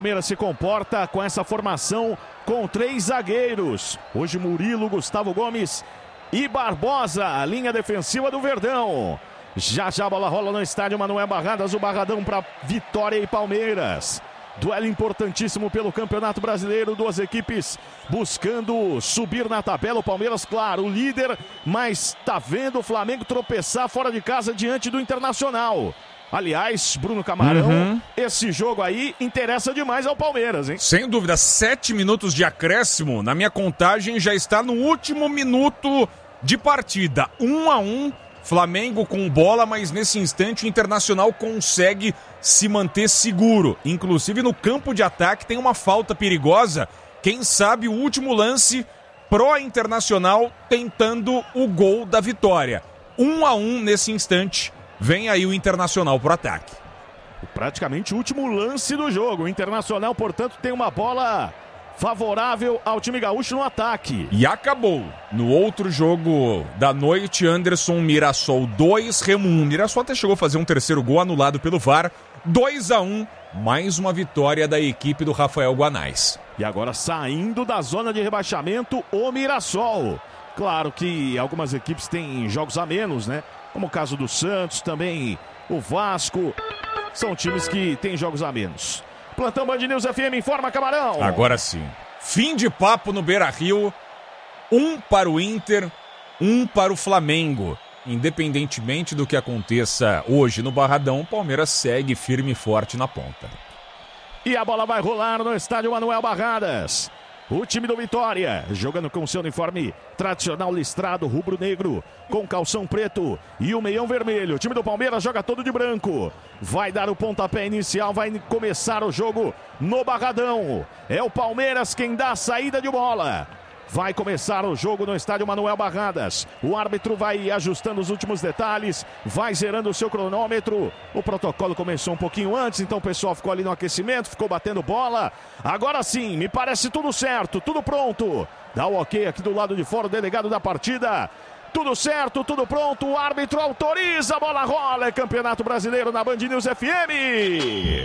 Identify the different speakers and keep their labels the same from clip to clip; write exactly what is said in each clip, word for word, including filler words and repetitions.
Speaker 1: Palmeiras se comporta com essa formação com três zagueiros. Hoje Murilo, Gustavo Gomes e Barbosa, a linha defensiva do Verdão. Já já a bola rola no estádio Manuel Barradas, o Barradão para Vitória e Palmeiras. Duelo importantíssimo pelo Campeonato Brasileiro, duas equipes buscando subir na tabela. O Palmeiras, claro, o líder, mas tá vendo o Flamengo tropeçar fora de casa diante do Internacional. Aliás, Bruno Camarão, uhum. esse jogo aí interessa demais ao Palmeiras, hein?
Speaker 2: Sem dúvida, sete minutos de acréscimo, na minha contagem já está no último minuto de partida. Um a um, Flamengo com bola, mas nesse instante o Internacional consegue se manter seguro. Inclusive no campo de ataque tem uma falta perigosa. Quem sabe o último lance pró-Internacional tentando o gol da vitória. Um a um nesse instante. Vem aí o Internacional pro ataque.
Speaker 1: Praticamente o último lance do jogo. O Internacional, portanto, tem uma bola favorável ao time gaúcho no ataque.
Speaker 2: E acabou. No outro jogo da noite, Anderson, Mirassol dois, Remo um. Mirassol até chegou a fazer um terceiro gol anulado pelo V A R. dois a um. Mais uma vitória da equipe do Rafael Guanais.
Speaker 1: E agora saindo da zona de rebaixamento, o Mirassol. Claro que algumas equipes têm jogos a menos, né? Como o caso do Santos, também o Vasco. São times que têm jogos a menos. Plantão Band News F M informa, Camarão.
Speaker 2: Agora sim. Fim de papo no Beira-Rio. Um para o Inter, um para o Flamengo. Independentemente do que aconteça hoje no Barradão, o Palmeiras segue firme e forte na ponta.
Speaker 1: E a bola vai rolar no estádio Manuel Barradas. O time do Vitória, jogando com seu uniforme tradicional listrado, rubro-negro, com calção preto e o meião vermelho. O time do Palmeiras joga todo de branco. Vai dar o pontapé inicial, vai começar o jogo no Barradão. É o Palmeiras quem dá a saída de bola. Vai começar o jogo no estádio Manuel Barradas. O árbitro vai ajustando os últimos detalhes, vai zerando o seu cronômetro. O protocolo começou um pouquinho antes, então o pessoal ficou ali no aquecimento, ficou batendo bola. Agora sim, me parece tudo certo, tudo pronto. Dá o ok aqui do lado de fora, o delegado da partida. Tudo certo, tudo pronto, o árbitro autoriza, a bola rola. É Campeonato Brasileiro na Band News F M.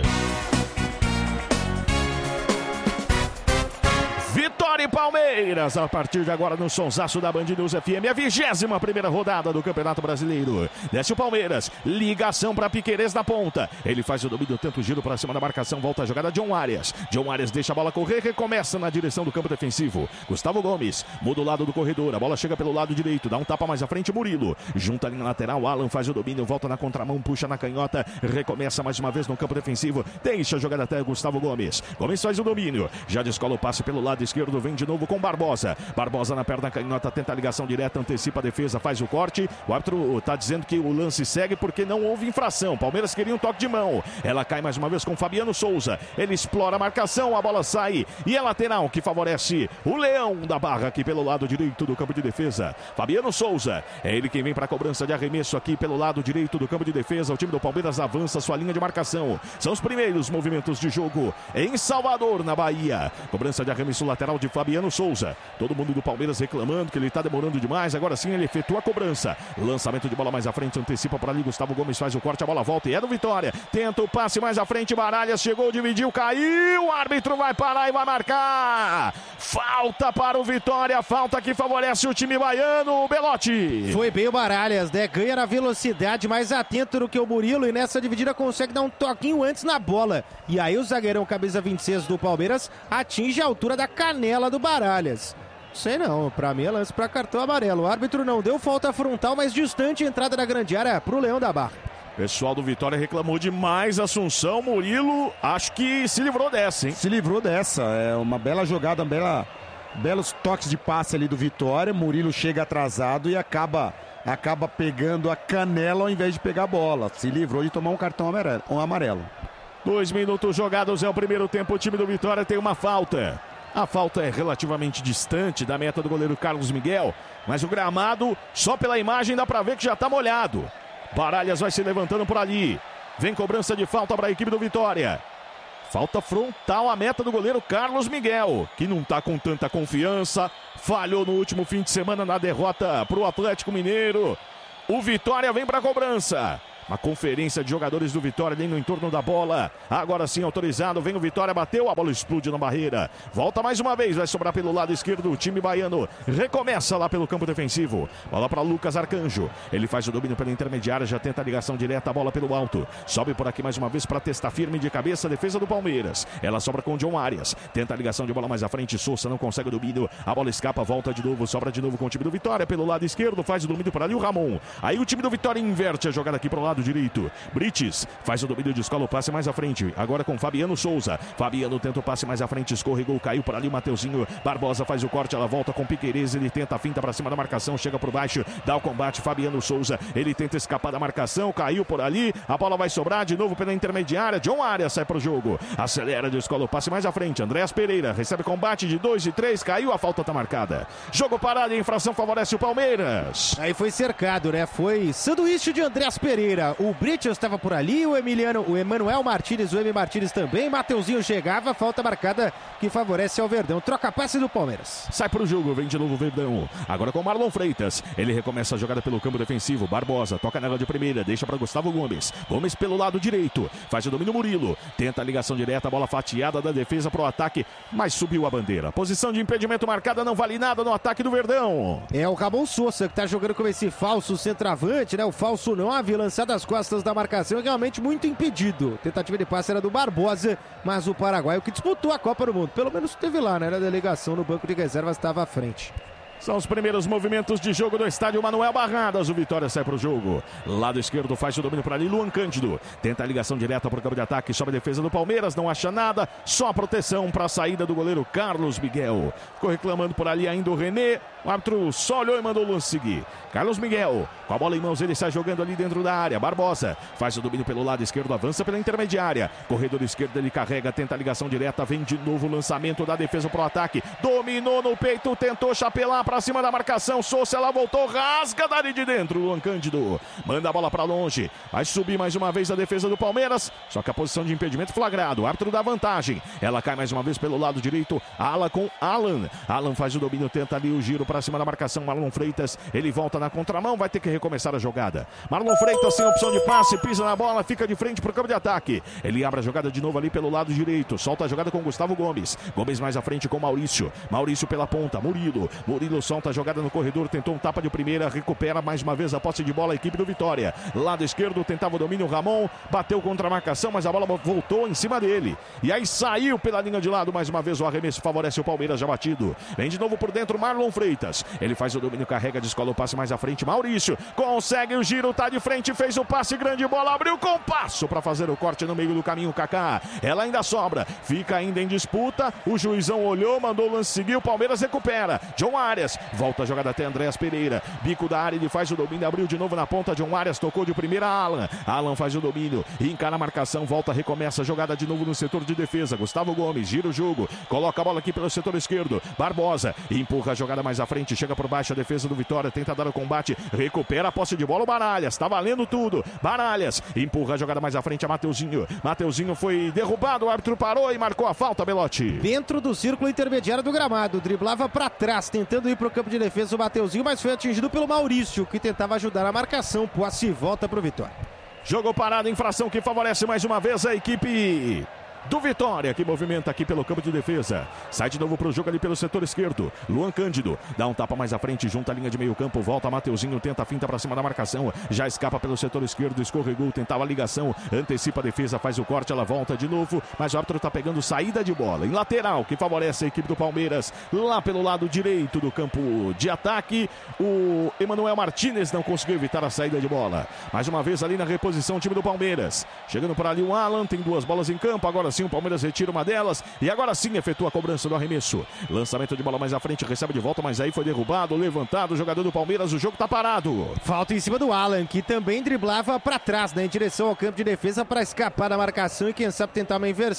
Speaker 1: Vitória e Palmeiras, a partir de agora no sonsaço da Band News F M, a vigésima primeira rodada do Campeonato Brasileiro. Desce o Palmeiras, ligação para Piquerez na ponta. Ele faz o domínio, tenta o giro para cima da marcação, volta a jogada John Arias. John Arias deixa a bola correr, recomeça na direção do campo defensivo. Gustavo Gomes, muda o lado do corredor, a bola chega pelo lado direito, dá um tapa mais à frente, Murilo. Junta a linha lateral, Alan faz o domínio, volta na contramão, puxa na canhota, recomeça mais uma vez no campo defensivo, deixa a jogada até Gustavo Gomes. Gomes faz o domínio, já descola o passe pelo lado esquerdo, vem de novo com Barbosa. Barbosa na perna canhota, tenta a ligação direta, antecipa a defesa, faz o corte. O árbitro está dizendo que o lance segue porque não houve infração. Palmeiras queria um toque de mão. Ela cai mais uma vez com Fabiano Souza. Ele explora a marcação, a bola sai. E é lateral que favorece o Leão da Barra aqui pelo lado direito do campo de defesa. Fabiano Souza. É ele quem vem para a cobrança de arremesso aqui pelo lado direito do campo de defesa. O time do Palmeiras avança sua linha de marcação. São os primeiros movimentos de jogo em Salvador, na Bahia. Cobrança de arremesso lateral de Fabiano Souza. Todo mundo do Palmeiras reclamando que ele está demorando demais. Agora sim ele efetua a cobrança. Lançamento de bola mais à frente, antecipa para ali. Gustavo Gomes faz o corte, a bola volta e é do Vitória. Tenta o passe mais à frente, Baralhas chegou, dividiu, caiu. O árbitro vai parar e vai marcar. Falta para o Vitória, falta que favorece o time baiano, o Belotti.
Speaker 3: Foi bem o Baralhas, né? Ganha na velocidade, mais atento do que o Murilo e nessa dividida consegue dar um toquinho antes na bola. E aí o zagueirão camisa vinte e seis do Palmeiras atinge a altura da canela do Baralhas. Sei não, pra mim é lance pra cartão amarelo. O árbitro não deu falta frontal, mas distante a entrada da grande área pro Leão da Barra.
Speaker 1: Pessoal do Vitória reclamou demais, Assunção. Murilo, acho que se livrou dessa, hein?
Speaker 4: Se livrou dessa, é uma bela jogada, uma bela, belos toques de passe ali do Vitória. Murilo chega atrasado e acaba, acaba pegando a canela ao invés de pegar a bola. Se livrou de tomar um cartão amarelo. Um amarelo.
Speaker 1: Dois minutos jogados, é o primeiro tempo, o time do Vitória tem uma falta. A falta é relativamente distante da meta do goleiro Carlos Miguel, mas o gramado, só pela imagem dá pra ver que já tá molhado. Baralhas vai se levantando por ali. Vem cobrança de falta para a equipe do Vitória. Falta frontal à meta do goleiro Carlos Miguel, que não tá com tanta confiança. Falhou no último fim de semana na derrota pro Atlético Mineiro. O Vitória vem pra cobrança. Uma conferência de jogadores do Vitória ali no entorno da bola. Agora sim autorizado, vem o Vitória, bateu, a bola explode na barreira. Volta mais uma vez, vai sobrar pelo lado esquerdo o time baiano. Recomeça lá pelo campo defensivo. Bola para Lucas Arcanjo. Ele faz o domínio pela intermediária, já tenta a ligação direta, a bola pelo alto. Sobe por aqui mais uma vez para testar firme de cabeça a defesa do Palmeiras. Ela sobra com o John Arias. Tenta a ligação de bola mais à frente, Souza não consegue o domínio. A bola escapa, volta de novo, sobra de novo com o time do Vitória. Pelo lado esquerdo, faz o domínio para ali o Ramon. Aí o time do Vitória inverte a jogada aqui para o lado direito. Brites faz o domínio de escola, o passe mais à frente. Agora com Fabiano Souza. Fabiano tenta o passe mais à frente, escorregou, caiu por ali o Mateuzinho. Barbosa faz o corte, ela volta com Piquerez. Ele tenta a finta para cima da marcação, chega por baixo, dá o combate. Fabiano Souza, ele tenta escapar da marcação, caiu por ali. A bola vai sobrar de novo pela intermediária. John Arias sai para o jogo. Acelera de escola, o passe mais à frente. Andréas Pereira recebe combate de dois e três, caiu, a falta tá marcada. Jogo parado e infração favorece o Palmeiras.
Speaker 3: Aí foi cercado, né? Foi sanduíche de Andréas Pereira. O Brites estava por ali, o Emiliano, o Emanuel Martínez, o M. Martínez também. Mateuzinho chegava, falta marcada que favorece ao Verdão. Troca passe do Palmeiras.
Speaker 1: Sai pro jogo, vem de novo o Verdão. Agora com o Marlon Freitas. Ele recomeça a jogada pelo campo defensivo. Barbosa toca nela de primeira, deixa para Gustavo Gomes. Gomes pelo lado direito, faz o domínio Murilo. Tenta a ligação direta, a bola fatiada da defesa pro ataque, mas subiu a bandeira. Posição de impedimento marcada, não vale nada no ataque do Verdão.
Speaker 3: É o Ramon Souza que tá jogando com esse falso centroavante, né? O falso não havia lançado as costas da marcação, realmente muito impedido. Tentativa de passe era do Barbosa, mas o paraguaio que disputou a Copa do Mundo, pelo menos esteve lá, né? Na delegação no banco de reservas estava à frente.
Speaker 1: São os primeiros movimentos de jogo do estádio Manuel Barradas. O Vitória sai para o jogo. Lado esquerdo faz o domínio para ali. Luan Cândido tenta a ligação direta para o campo de ataque. Sobe a defesa do Palmeiras. Não acha nada. Só a proteção para a saída do goleiro Carlos Miguel. Ficou reclamando por ali ainda o René. O árbitro só olhou e mandou o lance seguir. Carlos Miguel com a bola em mãos. Ele sai jogando ali dentro da área. Barbosa faz o domínio pelo lado esquerdo. Avança pela intermediária. Corredor esquerdo ele carrega. Tenta a ligação direta. Vem de novo o lançamento da defesa para o ataque. Dominou no peito. Tentou chapelar para cima da marcação, Souza, ela voltou, rasga dali de dentro, Luan Cândido, manda a bola para longe, vai subir mais uma vez a defesa do Palmeiras, só que a posição de impedimento flagrado, o árbitro dá vantagem, ela cai mais uma vez pelo lado direito, Ala com Alan, Alan faz o domínio, tenta ali o giro para cima da marcação, Marlon Freitas, ele volta na contramão, vai ter que recomeçar a jogada, Marlon Freitas sem opção de passe, pisa na bola, fica de frente para o campo de ataque, ele abre a jogada de novo ali pelo lado direito, solta a jogada com Gustavo Gomes, Gomes mais à frente com Maurício, Maurício pela ponta, Murilo, Murilo solta a jogada no corredor, tentou um tapa de primeira, recupera mais uma vez a posse de bola a equipe do Vitória. Lado esquerdo tentava o domínio, Ramon bateu contra a marcação, mas a bola voltou em cima dele. E aí saiu pela linha de lado, mais uma vez o arremesso favorece o Palmeiras já batido. Vem de novo por dentro Marlon Freitas. Ele faz o domínio, carrega, descola o passe mais à frente, Maurício consegue o giro, tá de frente, fez o passe, grande bola, abriu com passo para fazer o corte no meio do caminho, Kaká. Ela ainda sobra, fica ainda em disputa, o juizão olhou, mandou o lance seguir, o Palmeiras recupera. John Arias volta a jogada até Andréas Pereira, bico da área, ele faz o domínio, abriu de novo na ponta, John Arias tocou de primeira, Alan, Alan faz o domínio, encara a marcação, volta, recomeça a jogada de novo no setor de defesa, Gustavo Gomes, gira o jogo, coloca a bola aqui pelo setor esquerdo, Barbosa, empurra a jogada mais à frente, chega por baixo a defesa do Vitória, tenta dar o combate, recupera a posse de bola, o Baralhas, tá valendo tudo, Baralhas, empurra a jogada mais à frente a Mateuzinho, Mateuzinho foi derrubado, o árbitro parou e marcou a falta, Belotti.
Speaker 3: Dentro do círculo intermediário do gramado, driblava para trás, tentando ir para o campo de defesa o Mateuzinho, mas foi atingido pelo Maurício, que tentava ajudar a marcação. Posse volta para o Vitória.
Speaker 1: Jogo parado, infração que favorece mais uma vez a equipe do Vitória, que movimenta aqui pelo campo de defesa. Sai de novo pro jogo ali pelo setor esquerdo. Luan Cândido dá um tapa mais à frente, junta a linha de meio campo, volta Mateuzinho, tenta a finta pra cima da marcação, já escapa pelo setor esquerdo, escorregou, tentava a ligação, antecipa a defesa, faz o corte, ela volta de novo, mas o árbitro tá pegando saída de bola em lateral, que favorece a equipe do Palmeiras, lá pelo lado direito do campo de ataque. O Emanuel Martínez não conseguiu evitar a saída de bola. Mais uma vez ali na reposição o time do Palmeiras. Chegando por ali o Alan, tem duas bolas em campo, agora sim o Palmeiras retira uma delas e agora sim efetua a cobrança do arremesso. Lançamento de bola mais à frente, recebe de volta, mas aí foi derrubado, levantado o jogador do Palmeiras, o jogo tá parado.
Speaker 3: Falta em cima do Alan, que também driblava para trás, né, em direção ao campo de defesa para escapar da marcação e quem sabe tentar uma inversão.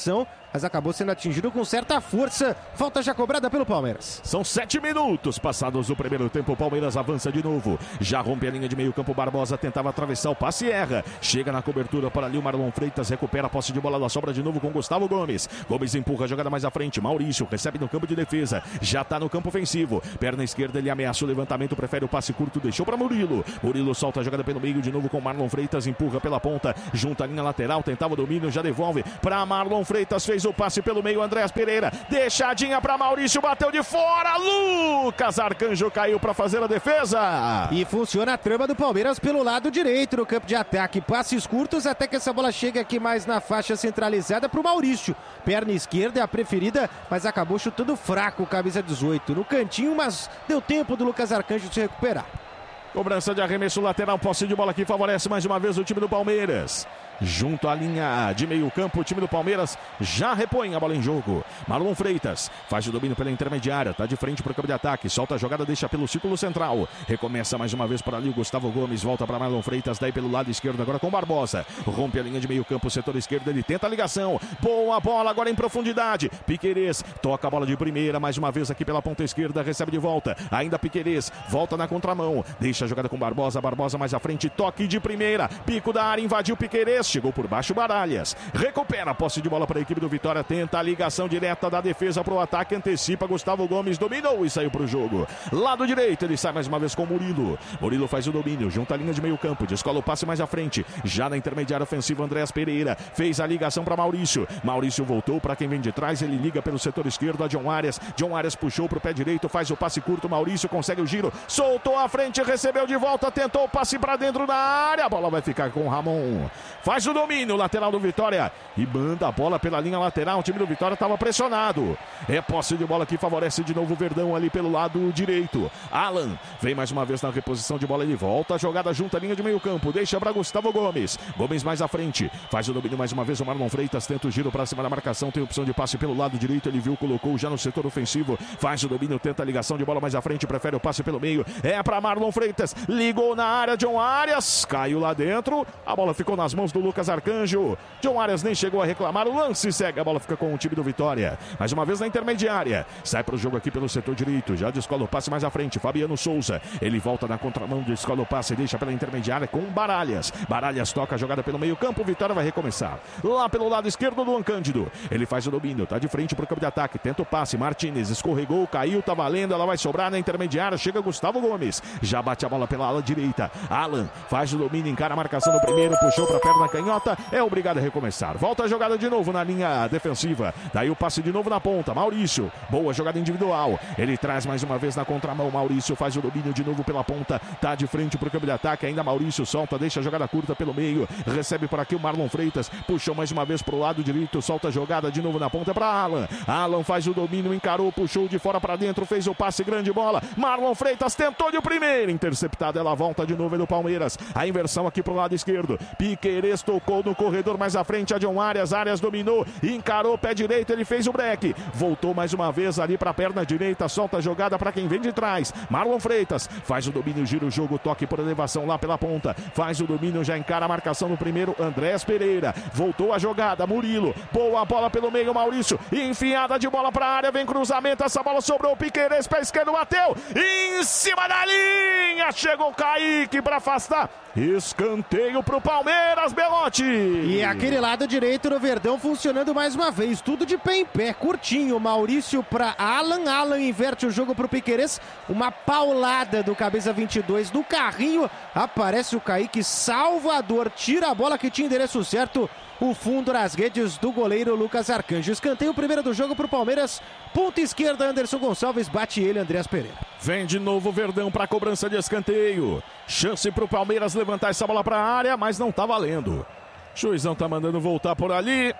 Speaker 3: mas acabou sendo atingido com certa força. Falta já cobrada pelo Palmeiras.
Speaker 1: São sete minutos passados do primeiro tempo. O Palmeiras avança de novo. Já rompe a linha de meio campo. Barbosa tentava atravessar o passe e erra. Chega na cobertura para ali o Marlon Freitas. Recupera a posse de bola da sobra de novo com Gustavo Gomes. Gomes empurra a jogada mais à frente. Maurício recebe no campo de defesa. Já está no campo ofensivo. Perna esquerda, ele ameaça o levantamento. Prefere o passe curto. Deixou para Murilo. Murilo solta a jogada pelo meio de novo com Marlon Freitas. Empurra pela ponta. Junta a linha lateral. Tentava o domínio. Já devolve para Marlon Freitas. Fez o passe pelo meio. Andréas Pereira. Deixadinha para Maurício. Bateu de fora. Lucas Arcanjo caiu para fazer a defesa.
Speaker 3: E funciona a trama do Palmeiras pelo lado direito no campo de ataque. Passes curtos até que essa bola chegue aqui mais na faixa centralizada para o Maurício. Perna esquerda é a preferida, mas acabou chutando fraco, camisa dezoito. No cantinho, mas deu tempo do Lucas Arcanjo se recuperar.
Speaker 1: Cobrança de arremesso lateral, posse de bola que favorece mais uma vez o time do Palmeiras. Junto à linha de meio campo, o time do Palmeiras já repõe a bola em jogo. Marlon Freitas faz o domínio pela intermediária, tá de frente para o campo de ataque, solta a jogada, deixa pelo círculo central. Recomeça mais uma vez por ali o Gustavo Gomes, volta para Marlon Freitas, daí pelo lado esquerdo agora com Barbosa. Rompe a linha de meio campo, setor esquerdo, ele tenta a ligação. Boa bola agora em profundidade. Piquerez toca a bola de primeira, mais uma vez aqui pela ponta esquerda, recebe de volta. Ainda Piquerez, volta na contramão, deixa a jogada com Barbosa, Barbosa mais à frente, toque de primeira, pico da área, invadiu Piquerez. Chegou por baixo Baralhas. Recupera a posse de bola para a equipe do Vitória. Tenta a ligação direta da defesa para o ataque. Antecipa Gustavo Gomes. Dominou e saiu para o jogo. Lado direito. Ele sai mais uma vez com Murilo. Murilo faz o domínio. Junta a linha de meio campo. Descola o passe mais à frente. Já na intermediária ofensiva, Andréas Pereira. Fez a ligação para Maurício. Maurício voltou para quem vem de trás. Ele liga pelo setor esquerdo a John Arias. John Arias puxou para o pé direito. Faz o passe curto. Maurício consegue o giro. Soltou a frente. Recebeu de volta. Tentou o passe para dentro da área. A bola vai ficar com o Ramon. Faz o domínio. O lateral do Vitória e manda a bola pela linha lateral. O time do Vitória estava pressionado. É posse de bola que favorece de novo o Verdão ali pelo lado direito. Alan vem mais uma vez na reposição de bola. Ele volta a jogada junto à linha de meio campo. Deixa para Gustavo Gomes. Gomes mais à frente. Faz o domínio mais uma vez. O Marlon Freitas tenta o giro para cima da marcação. Tem opção de passe pelo lado direito. Ele viu, colocou já no setor ofensivo. Faz o domínio, tenta a ligação de bola mais à frente. Prefere o passe pelo meio. É para Marlon Freitas. Ligou na área. John Arias caiu lá dentro. A bola ficou nas mãos do Lucas Arcanjo. John Arias nem chegou a reclamar. O lance segue. A bola fica com o time do Vitória. Mais uma vez na intermediária. Sai para o jogo aqui pelo setor direito. Já descola o passe mais à frente. Fabiano Souza. Ele volta na contramão. Descola o passe. Deixa pela intermediária com Baralhas. Baralhas toca a jogada pelo meio campo. Vitória vai recomeçar. Lá pelo lado esquerdo do Cândido. Ele faz o domínio. Tá de frente para o campo de ataque. Tenta o passe. Martinez escorregou. Caiu. Tá valendo. Ela vai sobrar na intermediária. Chega Gustavo Gomes. Já bate a bola pela ala direita. Alan faz o domínio. Encara a marcação do primeiro. Puxou para a perna canhota. É obrigado a recomeçar. Volta a jogada de novo na linha defensiva. Daí o passe de novo na ponta. Maurício. Boa jogada individual. Ele traz mais uma vez na contramão. Maurício faz o domínio de novo pela ponta. Tá de frente pro campo de ataque. Ainda Maurício solta. Deixa a jogada curta pelo meio. Recebe por aqui o Marlon Freitas. Puxou mais uma vez pro lado direito. Solta a jogada de novo na ponta para Alan. Alan faz o domínio. Encarou. Puxou de fora para dentro. Fez o passe. Grande bola. Marlon Freitas tentou de primeira. Interceptada. Ela volta de novo do Palmeiras. A inversão aqui pro lado esquerdo. Piquerez tocou no corredor mais à frente. A John Arias. Arias dominou. Encarou pé direito. Ele fez o break. Voltou mais uma vez ali para a perna direita. Solta a jogada para quem vem de trás. Marlon Freitas faz o domínio. Gira o jogo. Toque por elevação lá pela ponta. Faz o domínio. Já encara a marcação no primeiro. Andréas Pereira. Voltou a jogada. Murilo. Boa bola pelo meio. Maurício. Enfiada de bola para a área. Vem cruzamento. Essa bola sobrou. Piquerez. Pé esquerdo. Bateu. Em cima da linha. Chegou Kaique para afastar. Escanteio pro Palmeiras, Belotti.
Speaker 3: E aquele lado direito no Verdão funcionando mais uma vez. Tudo de pé em pé, curtinho. Maurício para Alan. Alan inverte o jogo pro Piquerez. Uma paulada do camisa vinte e dois do carrinho. Aparece o Kaique Salvador. Tira a bola que tinha endereço certo. O fundo nas redes do goleiro Lucas Arcanjo. Escanteio primeiro do jogo pro Palmeiras. Ponta esquerda, Anderson Gonçalves. Bate ele, Andréas Pereira.
Speaker 1: Vem de novo o Verdão para a cobrança de escanteio. Chance pro Palmeiras levantar essa bola para a área, mas não tá valendo. Juizão tá mandando voltar por ali.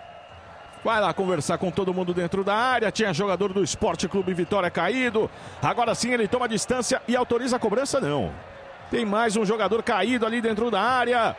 Speaker 1: Vai lá conversar com todo mundo dentro da área. Tinha jogador do Esporte Clube Vitória caído. Agora sim ele toma distância e autoriza a cobrança, não. Tem mais um jogador caído ali dentro da área.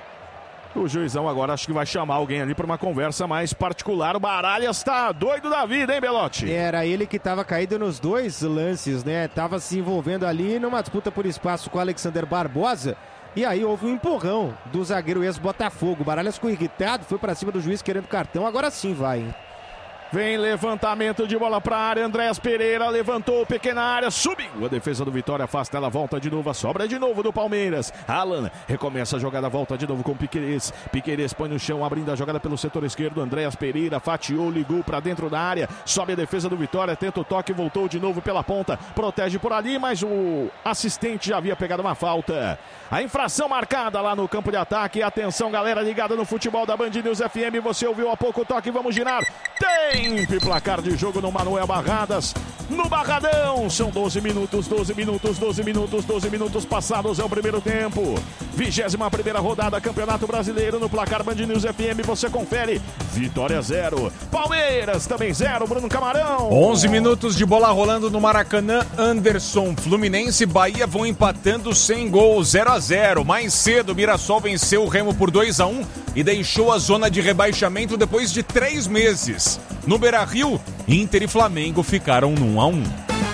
Speaker 1: O juizão agora acho que vai chamar alguém ali para uma conversa mais particular. O Baralhas tá doido da vida, hein, Belotti?
Speaker 3: Era ele que estava caído nos dois lances, né? Tava se envolvendo ali numa disputa por espaço com o Alexander Barbosa. E aí houve um empurrão do zagueiro ex-Botafogo. O Baralhas ficou irritado, foi para cima do juiz querendo cartão. Agora sim vai, hein?
Speaker 1: Vem levantamento de bola para a área, Andréas Pereira levantou, pequena área, subiu. A defesa do Vitória afasta, ela volta de novo, a sobra de novo do Palmeiras. Alan recomeça a jogada, volta de novo com Piquerez. Piquerez põe no chão, abrindo a jogada pelo setor esquerdo. Andréas Pereira fatiou, ligou para dentro da área. Sobe a defesa do Vitória, tenta o toque, voltou de novo pela ponta. Protege por ali, mas o assistente já havia pegado uma falta. A infração marcada lá no campo de ataque. Atenção, galera ligada no futebol da Band News F M. Você ouviu há pouco o toque, vamos girar. Tempo e placar de jogo no Manuel Barradas, no Barradão. São doze minutos, doze minutos, doze minutos, doze minutos passados é o primeiro tempo. vigésima primeira rodada, Campeonato Brasileiro, no placar Band News F M. Você confere. Vitória zero, Palmeiras também zero, Bruno Camarão.
Speaker 2: onze minutos de bola rolando no Maracanã. Anderson, Fluminense e Bahia vão empatando sem gol, zero a zero. Mais cedo, Mirassol venceu o Remo por dois a um e deixou a zona de rebaixamento depois de três meses. No Beira-Rio, Inter e Flamengo ficaram no um a um.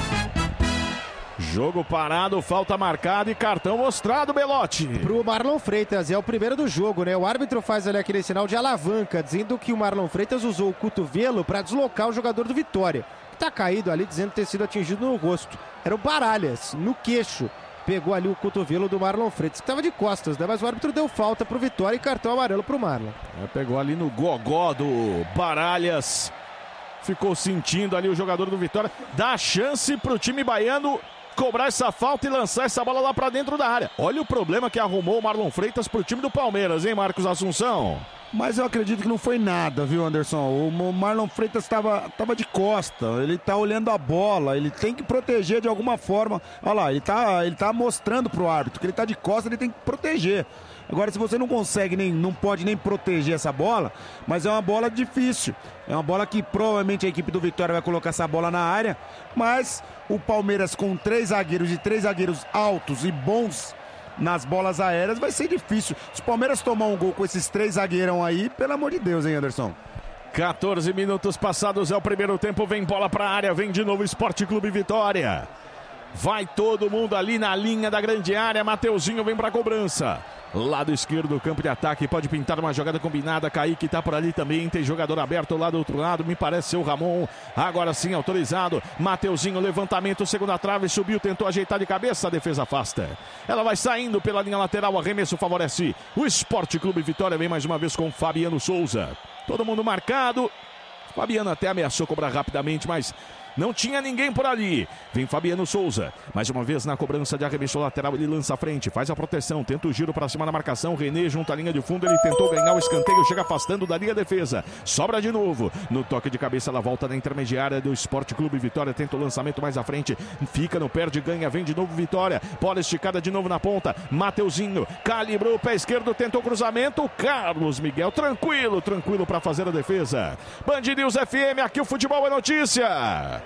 Speaker 1: Jogo parado, falta marcada e cartão mostrado, Belotti.
Speaker 3: Pro Marlon Freitas, é o primeiro do jogo, né? O árbitro faz ali aquele sinal de alavanca, dizendo que o Marlon Freitas usou o cotovelo para deslocar o jogador do Vitória, que tá caído ali, dizendo ter sido atingido no rosto. Era o Baralhas, no queixo. Pegou ali o cotovelo do Marlon Freitas, que estava de costas, né? Mas o árbitro deu falta pro Vitória e cartão amarelo pro Marlon.
Speaker 1: É, pegou ali no gogó do Baralhas. Ficou sentindo ali o jogador do Vitória. Dá chance pro time baiano cobrar essa falta e lançar essa bola lá pra dentro da área. Olha o problema que arrumou o Marlon Freitas pro time do Palmeiras, hein, Marcos Assunção?
Speaker 4: Mas eu acredito que não foi nada, viu, Anderson? O Marlon Freitas estava tava de costa, ele tá olhando a bola, ele tem que proteger de alguma forma. Olha lá, ele tá, ele tá mostrando pro árbitro que ele tá de costa, ele tem que proteger. Agora, se você não consegue, nem, não pode nem proteger essa bola, mas é uma bola difícil. É uma bola que provavelmente a equipe do Vitória vai colocar essa bola na área, mas o Palmeiras com três zagueiros e três zagueiros altos e bons nas bolas aéreas vai ser difícil. Se o Palmeiras tomar um gol com esses três zagueirão aí, pelo amor de Deus, hein, Anderson?
Speaker 1: quatorze minutos passados é o primeiro tempo, vem bola pra área, vem de novo Esporte Clube Vitória. Vai todo mundo ali na linha da grande área, Mateuzinho vem pra cobrança. Lado esquerdo do campo de ataque, pode pintar uma jogada combinada, Kaique tá por ali também, tem jogador aberto lá do outro lado, me parece ser o Ramon, agora sim autorizado, Mateuzinho, levantamento, segunda trave, subiu, tentou ajeitar de cabeça, a defesa afasta. Ela vai saindo pela linha lateral, arremesso favorece o Esporte Clube Vitória, vem mais uma vez com Fabiano Souza. Todo mundo marcado, Fabiano até ameaçou cobrar rapidamente, mas não tinha ninguém por ali. Vem Fabiano Souza. Mais uma vez na cobrança de arremesso lateral. Ele lança a frente, faz a proteção. Tenta o giro para cima da marcação. René junto à linha de fundo. Ele tentou ganhar o escanteio. Chega afastando da linha defesa. Sobra de novo. No toque de cabeça, ela volta na intermediária do Esporte Clube Vitória. Tenta o lançamento mais à frente. Fica no perde, ganha. Vem de novo Vitória. Bola esticada de novo na ponta. Mateuzinho calibrou o pé esquerdo. Tentou o cruzamento. Carlos Miguel. Tranquilo, tranquilo para fazer a defesa. Band News F M. Aqui o futebol é notícia.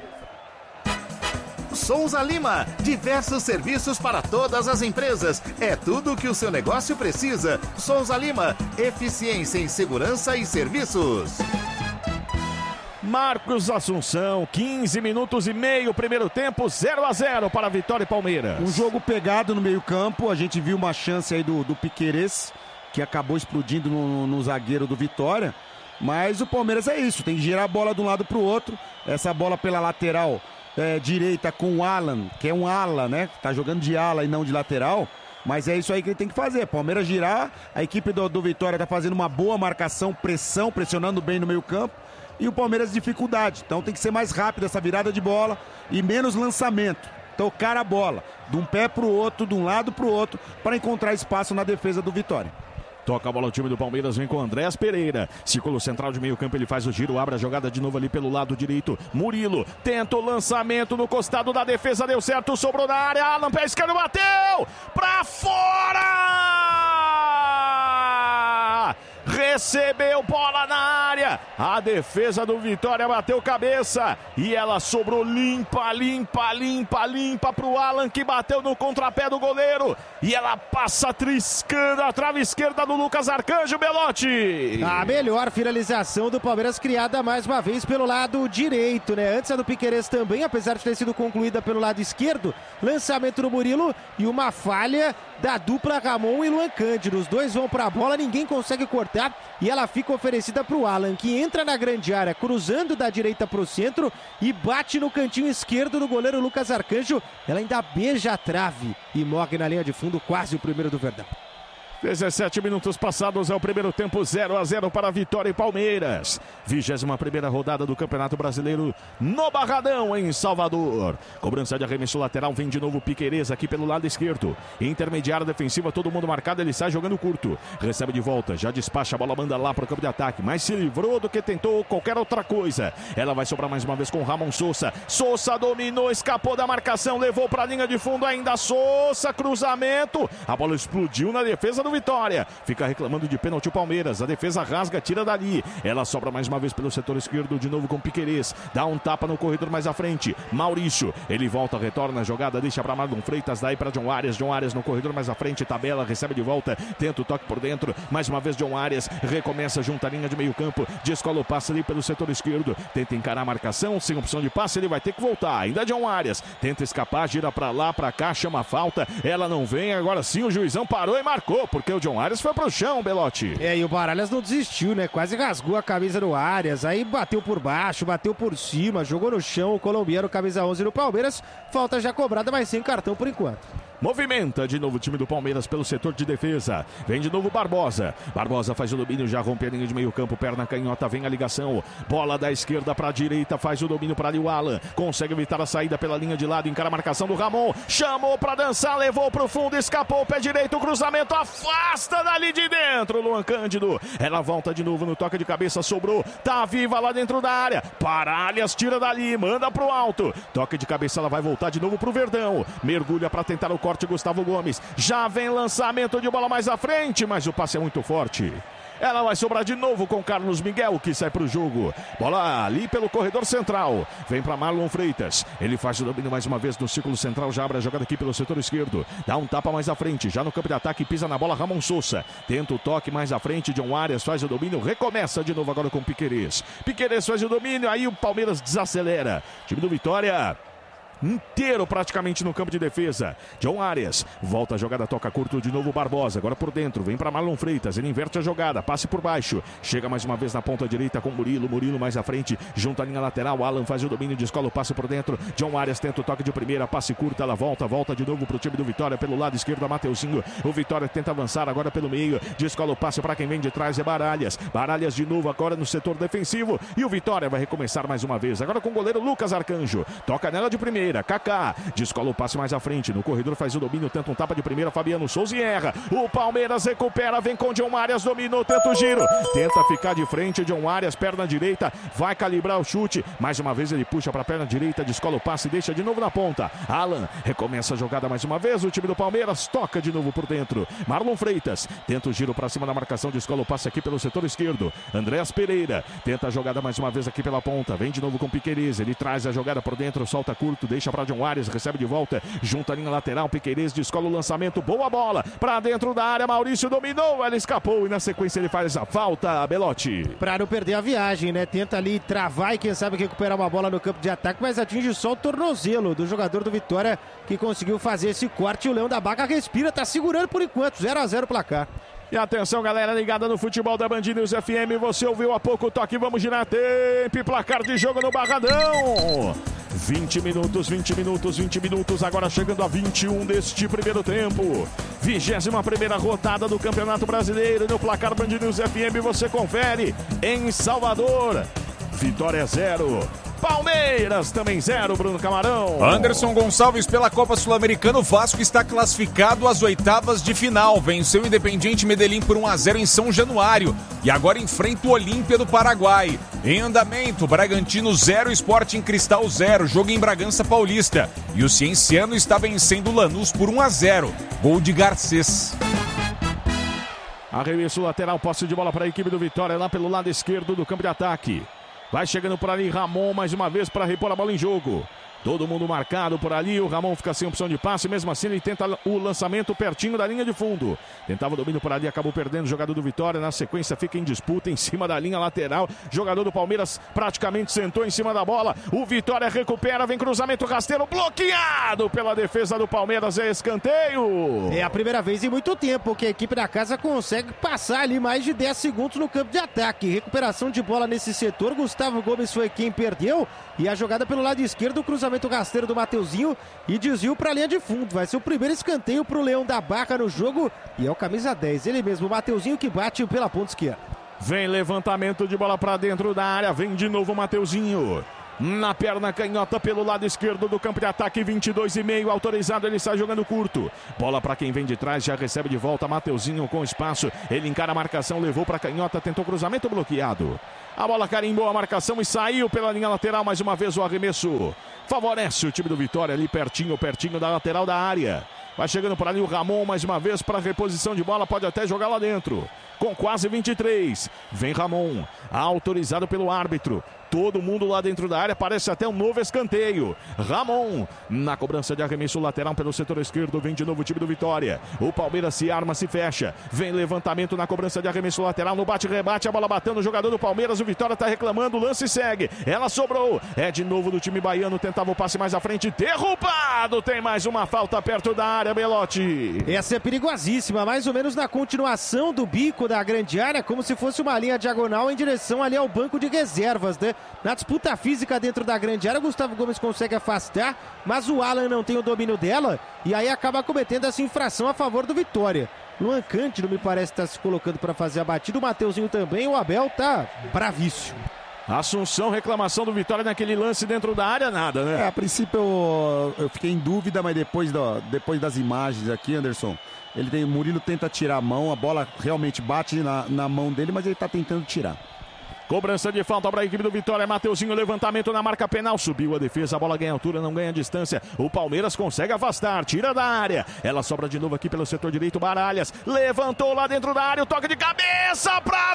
Speaker 5: Souza Lima, diversos serviços para todas as empresas. É tudo o que o seu negócio precisa. Souza Lima, eficiência em segurança e serviços.
Speaker 1: Marcos Assunção, quinze minutos e meio, primeiro tempo, zero a zero para Vitória e Palmeiras.
Speaker 4: Um jogo pegado no meio campo, a gente viu uma chance aí do, do Piquerez, que acabou explodindo no, no zagueiro do Vitória. Mas o Palmeiras é isso, tem que girar a bola de um lado para o outro. Essa bola pela lateral é, direita com o Alan, que é um ala, né? Tá jogando de ala e não de lateral. Mas é isso aí que ele tem que fazer. Palmeiras girar, a equipe do, do Vitória tá fazendo uma boa marcação, pressão, pressionando bem no meio campo. E o Palmeiras dificuldade. Então tem que ser mais rápido essa virada de bola e menos lançamento. Tocar a bola de um pé para o outro, de um lado para o outro, para encontrar espaço na defesa do Vitória.
Speaker 1: Toca a bola o time do Palmeiras, vem com o Andréas Pereira. Círculo central de meio campo, ele faz o giro, abre a jogada de novo ali pelo lado direito. Murilo tenta o lançamento no costado da defesa, deu certo, sobrou na área. Alan, pé esquerdo, bateu! Pra fora! Recebeu bola na área. A defesa do Vitória bateu cabeça. E ela sobrou limpa, limpa, limpa, limpa pro Alan, que bateu no contrapé do goleiro. E ela passa triscando a trave esquerda do Lucas Arcanjo, Belotti.
Speaker 3: A melhor finalização do Palmeiras criada mais uma vez pelo lado direito, né? Antes a do Piquerez também, apesar de ter sido concluída pelo lado esquerdo. Lançamento do Murilo e uma falha da dupla Ramon e Luan Cândido. Os dois vão para a bola, ninguém consegue cortar e ela fica oferecida para o Alan, que entra na grande área, cruzando da direita para o centro e bate no cantinho esquerdo do goleiro Lucas Arcanjo. Ela ainda beija a trave e morre na linha de fundo, quase o primeiro do Verdão.
Speaker 1: dezessete minutos passados, é o primeiro tempo, zero a zero para Vitória e Palmeiras. vigésima primeira rodada do Campeonato Brasileiro no Barradão, em Salvador. Cobrança de arremesso lateral, vem de novo Piquerez aqui pelo lado esquerdo. Intermediária defensiva, todo mundo marcado, ele sai jogando curto. Recebe de volta, já despacha a bola, manda lá para o campo de ataque, mas se livrou do que tentou qualquer outra coisa. Ela vai sobrar mais uma vez com Ramon Sousa. Sousa dominou, escapou da marcação, levou para a linha de fundo ainda Sousa, cruzamento. A bola explodiu na defesa do Vitória, fica reclamando de pênalti o Palmeiras, a defesa rasga, tira dali, ela sobra mais uma vez pelo setor esquerdo, de novo com Piquerez, dá um tapa no corredor mais à frente, Maurício, ele volta, retorna a jogada, deixa para Marlon Freitas, daí para John Arias, John Arias no corredor mais à frente, tabela, recebe de volta, tenta o toque por dentro, mais uma vez John Arias, recomeça junto à linha de meio campo, descola o passe ali pelo setor esquerdo, tenta encarar a marcação, sem opção de passe, ele vai ter que voltar, ainda John Arias, tenta escapar, gira para lá, para cá, chama a falta, ela não vem, agora sim o juizão parou e marcou, porque o John Arias foi pro chão, Belotti.
Speaker 3: É, e o Baralhas não desistiu, né? Quase rasgou a camisa do Arias, aí bateu por baixo, bateu por cima, jogou no chão o colombiano, camisa onze no Palmeiras. Falta já cobrada, mas sem cartão por enquanto.
Speaker 1: Movimenta de novo o time do Palmeiras pelo setor de defesa. Vem de novo Barbosa. Barbosa faz o domínio, já rompe a linha de meio campo, perna canhota, vem a ligação. Bola da esquerda para a direita, faz o domínio para ali o Alan. Consegue evitar a saída pela linha de lado, encara a marcação do Ramon. Chamou para dançar, levou para o fundo, escapou, pé direito, o cruzamento, afasta dali de dentro, Luan Cândido. Ela volta de novo no toque de cabeça, sobrou, tá viva lá dentro da área. Paralhas, tira dali, manda pro alto. Toque de cabeça, ela vai voltar de novo pro Verdão. Mergulha para tentar o corte, Gustavo Gomes. Já vem lançamento de bola mais à frente, mas o passe é muito forte. Ela vai sobrar de novo com Carlos Miguel, que sai para o jogo. Bola ali pelo corredor central. Vem para Marlon Freitas. Ele faz o domínio mais uma vez no círculo central. Já abre a jogada aqui pelo setor esquerdo. Dá um tapa mais à frente. Já no campo de ataque, pisa na bola Ramon Sousa. Tenta o toque mais à frente. John Arias faz o domínio. Recomeça de novo agora com Piquerez. Piquerez faz o domínio. Aí o Palmeiras desacelera. Time do Vitória inteiro praticamente no campo de defesa. John Arias volta a jogada, toca curto de novo Barbosa, agora por dentro, vem para Marlon Freitas, ele inverte a jogada, passe por baixo, chega mais uma vez na ponta direita com Murilo, Murilo mais à frente, junto à linha lateral, Alan faz o domínio, descola o passe por dentro, John Arias tenta o toque de primeira, passe curto, ela volta, volta de novo para o time do Vitória, pelo lado esquerdo, Mateuzinho, o Vitória tenta avançar agora pelo meio, descola o passe para quem vem de trás, é Baralhas, Baralhas de novo agora no setor defensivo, e o Vitória vai recomeçar mais uma vez, agora com o goleiro Lucas Arcanjo, toca nela de primeira, Kaká, descola o passe mais à frente, no corredor faz o domínio, tenta um tapa de primeira, Fabiano Souza e erra, o Palmeiras recupera, vem com John Arias, dominou, tenta o giro, tenta ficar de frente, John Arias, perna direita, vai calibrar o chute, mais uma vez ele puxa para a perna direita, descola o passe, deixa de novo na ponta, Alan recomeça a jogada mais uma vez, o time do Palmeiras toca de novo por dentro, Marlon Freitas, tenta o giro para cima da marcação, descola o passe aqui pelo setor esquerdo, Andréas Pereira, tenta a jogada mais uma vez aqui pela ponta, vem de novo com Piquerez, ele traz a jogada por dentro, solta curto, deixa para John Arias, recebe de volta, junto à linha lateral, Piquerez descola o lançamento, boa bola, para dentro da área, Maurício dominou, ela escapou e na sequência ele faz a falta, Belotti.
Speaker 3: Pra não perder a viagem, né? Tenta ali travar e quem sabe recuperar uma bola no campo de ataque, mas atinge só o tornozelo do jogador do Vitória que conseguiu fazer esse corte. O Leão da Baca respira, tá segurando por enquanto, zero a zero placar.
Speaker 1: E atenção, galera ligada no futebol da Band News F M, você ouviu há pouco o toque, vamos girar tempo e placar de jogo no Barradão. vinte minutos, vinte minutos, vinte minutos, agora chegando a vinte e um deste primeiro tempo. vigésima primeira rodada do Campeonato Brasileiro, no placar Band News F M, você confere em Salvador. Vitória zero. Palmeiras também zero, Bruno Camarão.
Speaker 2: Anderson Gonçalves pela Copa Sul-Americana, o Vasco está classificado às oitavas de final. Venceu o Independiente Medellín por um a zero em São Januário e agora enfrenta o Olímpia do Paraguai. Em andamento, Bragantino zero, Sporting Cristal zero, jogo em Bragança Paulista. E o Cienciano está vencendo o Lanús por um a zero. Gol de Garcês.
Speaker 1: Arremesso lateral, posse de bola para a equipe do Vitória lá pelo lado esquerdo do campo de ataque. Vai chegando por ali Ramon mais uma vez para repor a bola em jogo. Todo mundo marcado por ali, o Ramon fica sem opção de passe, mesmo assim ele tenta o lançamento pertinho da linha de fundo. Tentava o domínio por ali, acabou perdendo o jogador do Vitória, na sequência fica em disputa em cima da linha lateral. Jogador do Palmeiras praticamente sentou em cima da bola, o Vitória recupera, vem cruzamento rasteiro, bloqueado pela defesa do Palmeiras, é escanteio.
Speaker 3: É a primeira vez em muito tempo que a equipe da casa consegue passar ali mais de dez segundos no campo de ataque. Recuperação de bola nesse setor, Gustavo Gomes foi quem perdeu e a jogada pelo lado esquerdo, o cruzamento rasteiro do Mateuzinho e desvio para a linha de fundo. Vai ser o primeiro escanteio para o Leão da Barra no jogo e é o camisa dez, ele mesmo, o Mateuzinho, que bate pela ponta esquerda.
Speaker 1: Vem levantamento de bola para dentro da área, vem de novo o Mateuzinho. Na perna canhota pelo lado esquerdo do campo de ataque, vinte e dois e meio, autorizado, ele está jogando curto. Bola para quem vem de trás, já recebe de volta Mateuzinho com espaço. Ele encara a marcação, levou para canhota, tentou cruzamento bloqueado. A bola carimbou a marcação e saiu pela linha lateral, mais uma vez o arremesso. Favorece o time do Vitória ali pertinho, pertinho da lateral da área. Vai chegando por ali o Ramon mais uma vez para reposição de bola, pode até jogar lá dentro. Com quase vinte e três, vem Ramon, autorizado pelo árbitro. Todo mundo lá dentro da área, parece até um novo escanteio. Ramon, na cobrança de arremesso lateral pelo setor esquerdo, vem de novo o time do Vitória. O Palmeiras se arma, se fecha. Vem levantamento na cobrança de arremesso lateral, no bate-rebate, a bola batendo o jogador do Palmeiras. O Vitória está reclamando, o lance segue. Ela sobrou, é de novo do time baiano, tentava o passe mais à frente, derrubado. Tem mais uma falta perto da área, Belotti.
Speaker 3: Essa é perigosíssima, mais ou menos na continuação do bico da grande área, como se fosse uma linha diagonal em direção ali ao banco de reservas, né? Na disputa física dentro da grande área, o Gustavo Gomes consegue afastar, mas o Alan não tem o domínio dela e aí acaba cometendo essa infração a favor do Vitória. Luan Cândido me parece estar se colocando para fazer a batida, o Mateuzinho também, o Abel tá bravíssimo.
Speaker 1: Assunção, reclamação do Vitória naquele lance dentro da área, nada, né?
Speaker 4: É, a princípio eu, eu fiquei em dúvida, mas depois, do, depois das imagens aqui, Anderson, ele tem, o Murilo tenta tirar a mão, a bola realmente bate na, na mão dele, mas ele tá tentando tirar.
Speaker 1: Cobrança de falta para a equipe do Vitória, Mateuzinho, levantamento na marca penal, subiu a defesa, a bola ganha altura, não ganha distância, o Palmeiras consegue afastar, tira da área, ela sobra de novo aqui pelo setor direito, Baralhas, levantou lá dentro da área, o toque de cabeça para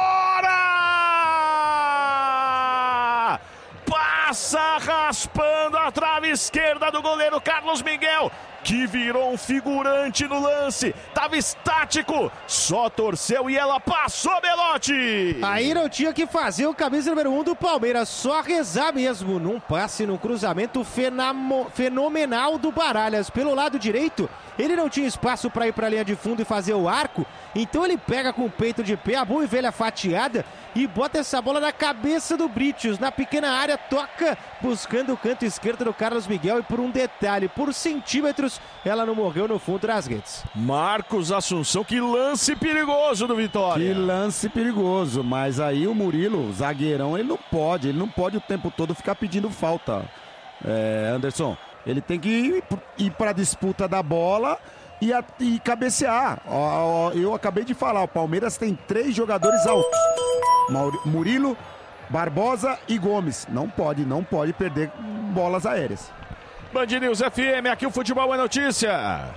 Speaker 1: fora! Passa raspando a trave esquerda do goleiro Carlos Miguel, que virou um figurante no lance, tava estático, só torceu e ela passou, Belotti.
Speaker 3: Aí não tinha que fazer o camisa número um do Palmeiras, só rezar mesmo, num passe, num cruzamento fenamo, fenomenal do Baralhas pelo lado direito. Ele não tinha espaço para ir para a linha de fundo e fazer o arco, então ele pega com o peito de pé, a boa e velha fatiada, e bota essa bola na cabeça do Britius, na pequena área, toca buscando o canto esquerdo do Carlos Miguel e por um detalhe, por centímetros, ela não morreu no fundo das redes.
Speaker 1: Marcos Assunção, que lance perigoso do Vitória.
Speaker 4: Que lance perigoso, mas aí o Murilo, o zagueirão, ele não pode, ele não pode o tempo todo ficar pedindo falta. É, Anderson, ele tem que ir, ir para a disputa da bola e, a, e cabecear. Ó, ó, eu acabei de falar, o Palmeiras tem três jogadores altos. Murilo, Barbosa e Gomes. Não pode, não pode perder bolas aéreas.
Speaker 1: Band News F M, aqui o futebol é notícia.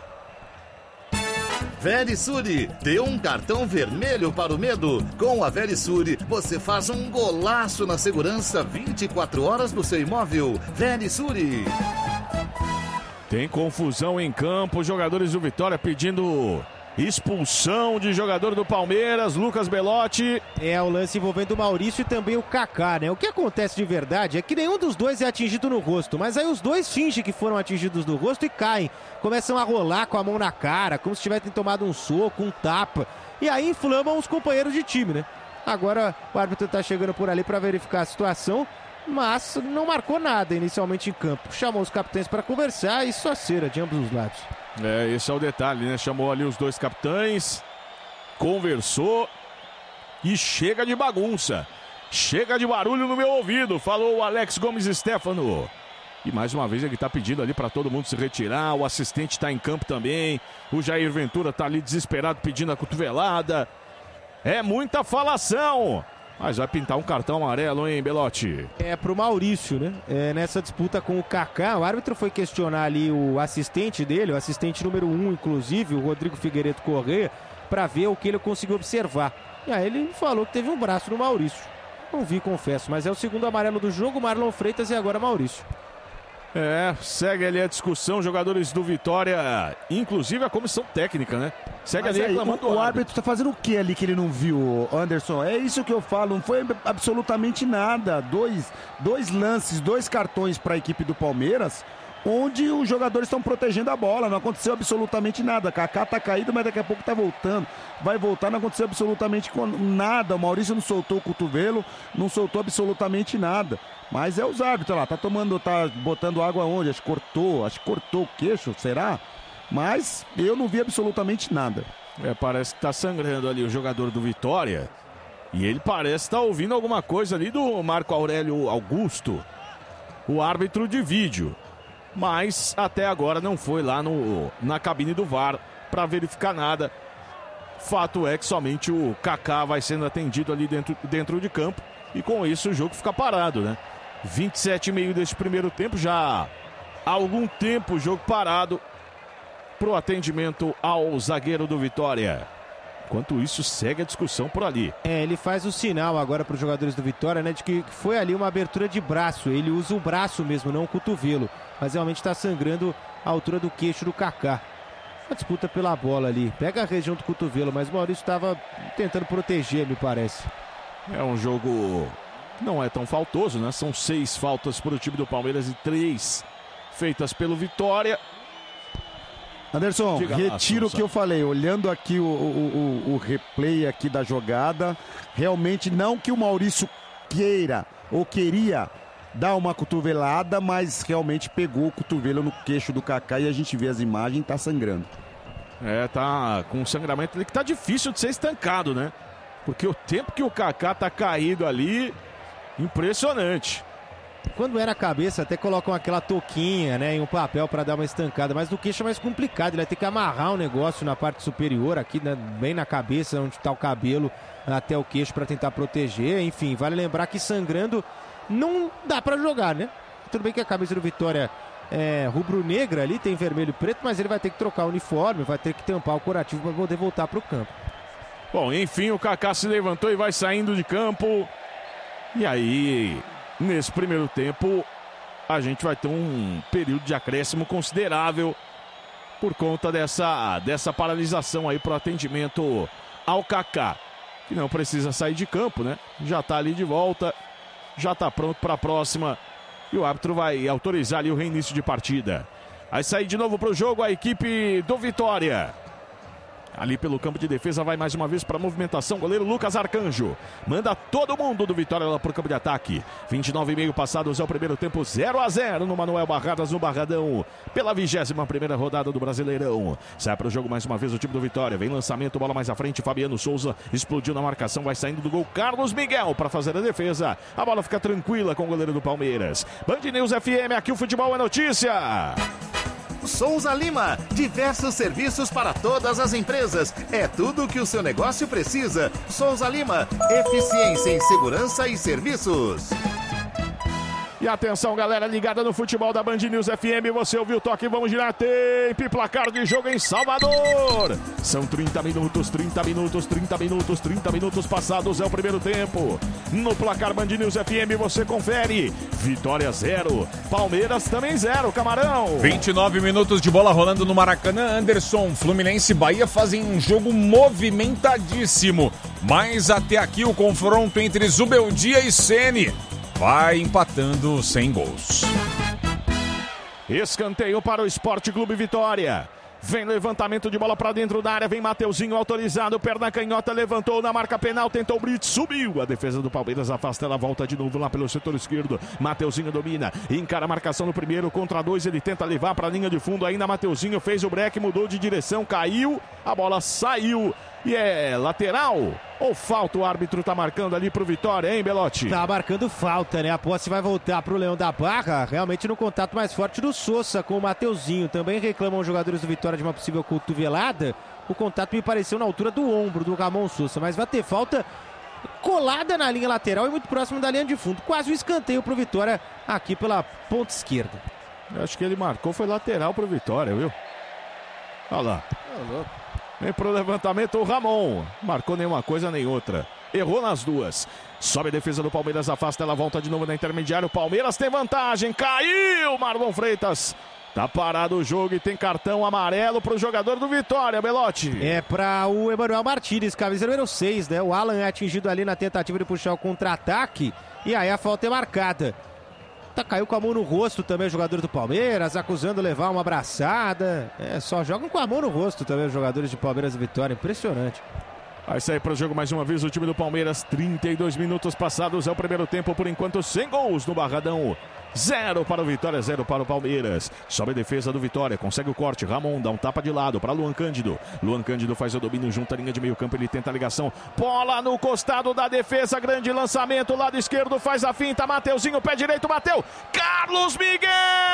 Speaker 5: Verisure, deu um cartão vermelho para o medo. Com a Verisure, você faz um golaço na segurança vinte e quatro horas do seu imóvel. Verisure.
Speaker 1: Tem confusão em campo, jogadores do Vitória pedindo expulsão de jogador do Palmeiras, Lucas Belotti.
Speaker 3: É, o lance envolvendo o Maurício e também o Kaká, né? O que acontece de verdade é que nenhum dos dois é atingido no rosto, mas aí os dois fingem que foram atingidos no rosto e caem. Começam a rolar com a mão na cara, como se tivessem tomado um soco, um tapa. E aí inflamam os companheiros de time, né? Agora o árbitro tá chegando por ali para verificar a situação, mas não marcou nada inicialmente em campo. Chamou os capitães para conversar e só cera de ambos os lados.
Speaker 1: É, esse é o detalhe, né? Chamou ali os dois capitães, conversou e chega de bagunça. Chega de barulho no meu ouvido, falou o Alex Gomes Stefano. E mais uma vez ele está pedindo ali para todo mundo se retirar, o assistente está em campo também, o Jair Ventura está ali desesperado pedindo a cotovelada. É muita falação. Mas vai pintar um cartão amarelo, hein, Belotti?
Speaker 3: É pro Maurício, né? É, nessa disputa com o Kaká, o árbitro foi questionar ali o assistente dele, o assistente número um, inclusive, o Rodrigo Figueiredo Corrêa, para ver o que ele conseguiu observar. E aí ele falou que teve um braço no Maurício. Não vi, confesso, mas é o segundo amarelo do jogo, Marlon Freitas e agora Maurício.
Speaker 1: É, segue ali a discussão, jogadores do Vitória, inclusive a comissão técnica, né? Segue
Speaker 4: Mas
Speaker 1: ali
Speaker 4: aí,
Speaker 1: reclamando
Speaker 4: o,
Speaker 1: do
Speaker 4: o árbitro tá fazendo o que ali que ele não viu, Anderson? É isso que eu falo, não foi absolutamente nada. Dois, dois lances, dois cartões para a equipe do Palmeiras, onde os jogadores estão protegendo a bola, não aconteceu absolutamente nada. Kaká tá caído, mas daqui a pouco tá voltando. Vai voltar, não aconteceu absolutamente nada. O Maurício não soltou o cotovelo, não soltou absolutamente nada. Mas é os árbitros lá, tá tomando, tá botando água onde? Acho que cortou, acho que cortou o queixo, será? Mas eu não vi absolutamente nada.
Speaker 1: É, parece que tá sangrando ali o jogador do Vitória. E ele parece estar tá ouvindo alguma coisa ali do Marco Aurélio Augusto, o árbitro de vídeo. Mas até agora não foi lá no, na cabine do V A R para verificar nada. Fato é que somente o Kaká vai sendo atendido ali dentro, dentro de campo. E com isso o jogo fica parado, né? vinte e sete e meio deste primeiro tempo, já há algum tempo o jogo parado pro atendimento ao zagueiro do Vitória. Enquanto isso, segue a discussão por ali.
Speaker 3: É, ele faz o sinal agora para os jogadores do Vitória, né, de que foi ali uma abertura de braço. Ele usa o braço mesmo, não o cotovelo. Mas realmente está sangrando a altura do queixo do Kaká. Uma disputa pela bola ali. Pega a região do cotovelo, mas o Maurício estava tentando proteger, me parece.
Speaker 1: É um jogo que não é tão faltoso, né? São seis faltas para o time do Palmeiras e três feitas pelo Vitória.
Speaker 4: Anderson,
Speaker 1: Diga
Speaker 4: retiro o que eu falei, olhando aqui o, o, o, o replay aqui da jogada, realmente não que o Maurício queira ou queria dar uma cotovelada, mas realmente pegou o cotovelo no queixo do Kaká e a gente vê as imagens, tá sangrando.
Speaker 1: É, tá com um sangramento ali que tá difícil de ser estancado, né? Porque o tempo que o Kaká tá caído ali, impressionante.
Speaker 3: Quando é na cabeça, até colocam aquela touquinha, né, em um papel para dar uma estancada, mas no queixo é mais complicado, ele vai ter que amarrar o negócio na parte superior, aqui, né, bem na cabeça, onde está o cabelo, até o queixo para tentar proteger. Enfim, vale lembrar que sangrando não dá para jogar, né? Tudo bem que a camisa do Vitória é rubro-negra ali, tem vermelho e preto, mas ele vai ter que trocar o uniforme, vai ter que tampar o curativo para poder voltar para o campo.
Speaker 1: Bom, enfim, o Kaká se levantou e vai saindo de campo. E aí, nesse primeiro tempo, a gente vai ter um período de acréscimo considerável por conta dessa, dessa paralisação aí para o atendimento ao Kaká, que não precisa sair de campo, né? Já está ali de volta, já está pronto para a próxima e o árbitro vai autorizar ali o reinício de partida. Vai sair de novo para o jogo a equipe do Vitória. Ali pelo campo de defesa vai mais uma vez para a movimentação. Goleiro Lucas Arcanjo manda todo mundo do Vitória lá para o campo de ataque. vinte e nove e meio passados é o primeiro tempo, zero a zero no Manuel Barradas, no Barradão, pela vigésima primeira rodada do Brasileirão. Sai para o jogo mais uma vez o time do Vitória. Vem lançamento, bola mais à frente. Fabiano Souza explodiu na marcação, vai saindo do gol Carlos Miguel para fazer a defesa. A bola fica tranquila com o goleiro do Palmeiras. Band News F M, aqui o futebol é notícia.
Speaker 5: Souza Lima, diversos serviços para todas as empresas. É tudo o que o seu negócio precisa. Souza Lima, eficiência em segurança e serviços.
Speaker 1: E atenção, galera ligada no futebol da Band News F M. Você ouviu o toque, vamos girar tempo. Placar de jogo em Salvador. São trinta minutos, trinta minutos, trinta minutos, trinta minutos passados é o primeiro tempo. No placar Band News F M você confere. Vitória zero, Palmeiras também zero, Camarão.
Speaker 2: vinte e nove minutos de bola rolando no Maracanã. Anderson, Fluminense e Bahia fazem um jogo movimentadíssimo. Mas até aqui o confronto entre Zubeldia e Ceni vai empatando sem gols.
Speaker 1: Escanteio para o Sport Clube Vitória. Vem levantamento de bola para dentro da área. Vem Mateuzinho autorizado. Perna canhota, levantou na marca penal. Tentou o Brits, subiu. A defesa do Palmeiras afasta, ela volta de novo lá pelo setor esquerdo. Mateuzinho domina. Encara a marcação no primeiro. Contra dois, ele tenta levar para a linha de fundo. Ainda Mateuzinho fez o break, mudou de direção, caiu. A bola saiu. E é lateral ou falta? O árbitro tá marcando ali pro Vitória, hein, Belotti?
Speaker 3: Tá marcando falta, né? A posse vai voltar pro Leão da Barra, realmente no contato mais forte do Sousa com o Mateuzinho. Também reclamam os jogadores do Vitória de uma possível cotovelada. O contato me pareceu na altura do ombro do Ramon Sousa, mas vai ter falta colada na linha lateral e muito próximo da linha de fundo. Quase um escanteio pro Vitória aqui pela ponta esquerda.
Speaker 1: Eu acho que ele marcou, foi lateral pro Vitória, viu? Olha lá.
Speaker 3: Tá louco.
Speaker 1: Vem pro levantamento o Ramon. Marcou nenhuma coisa nem outra. errou nas duas. Sobe a defesa do Palmeiras, afasta, ela volta de novo na intermediária. O Palmeiras tem vantagem, caiu Marlon Freitas. Tá parado o jogo e tem cartão amarelo pro jogador do Vitória, Belotti.
Speaker 3: É para o Emanuel Martínez, camisa número seis, né? O Alan é atingido ali na tentativa de puxar o contra-ataque e aí a falta é marcada. Tá, caiu com a mão no rosto também o jogador do Palmeiras, acusando levar uma abraçada. É, só jogam com a mão no rosto também os jogadores de Palmeiras e Vitória, impressionante.
Speaker 1: Vai sair para o jogo mais uma vez o time do Palmeiras, trinta e dois minutos passados, é o primeiro tempo, por enquanto sem gols no Barradão. Zero para o Vitória, zero para o Palmeiras. Sobe a defesa do Vitória, consegue o corte. Ramon dá um tapa de lado para Luan Cândido. Luan Cândido faz o domínio junto à linha de meio campo, ele tenta a ligação. Bola no costado da defesa, grande lançamento, lado esquerdo, faz a finta. Mateuzinho, pé direito, bateu. Carlos Miguel!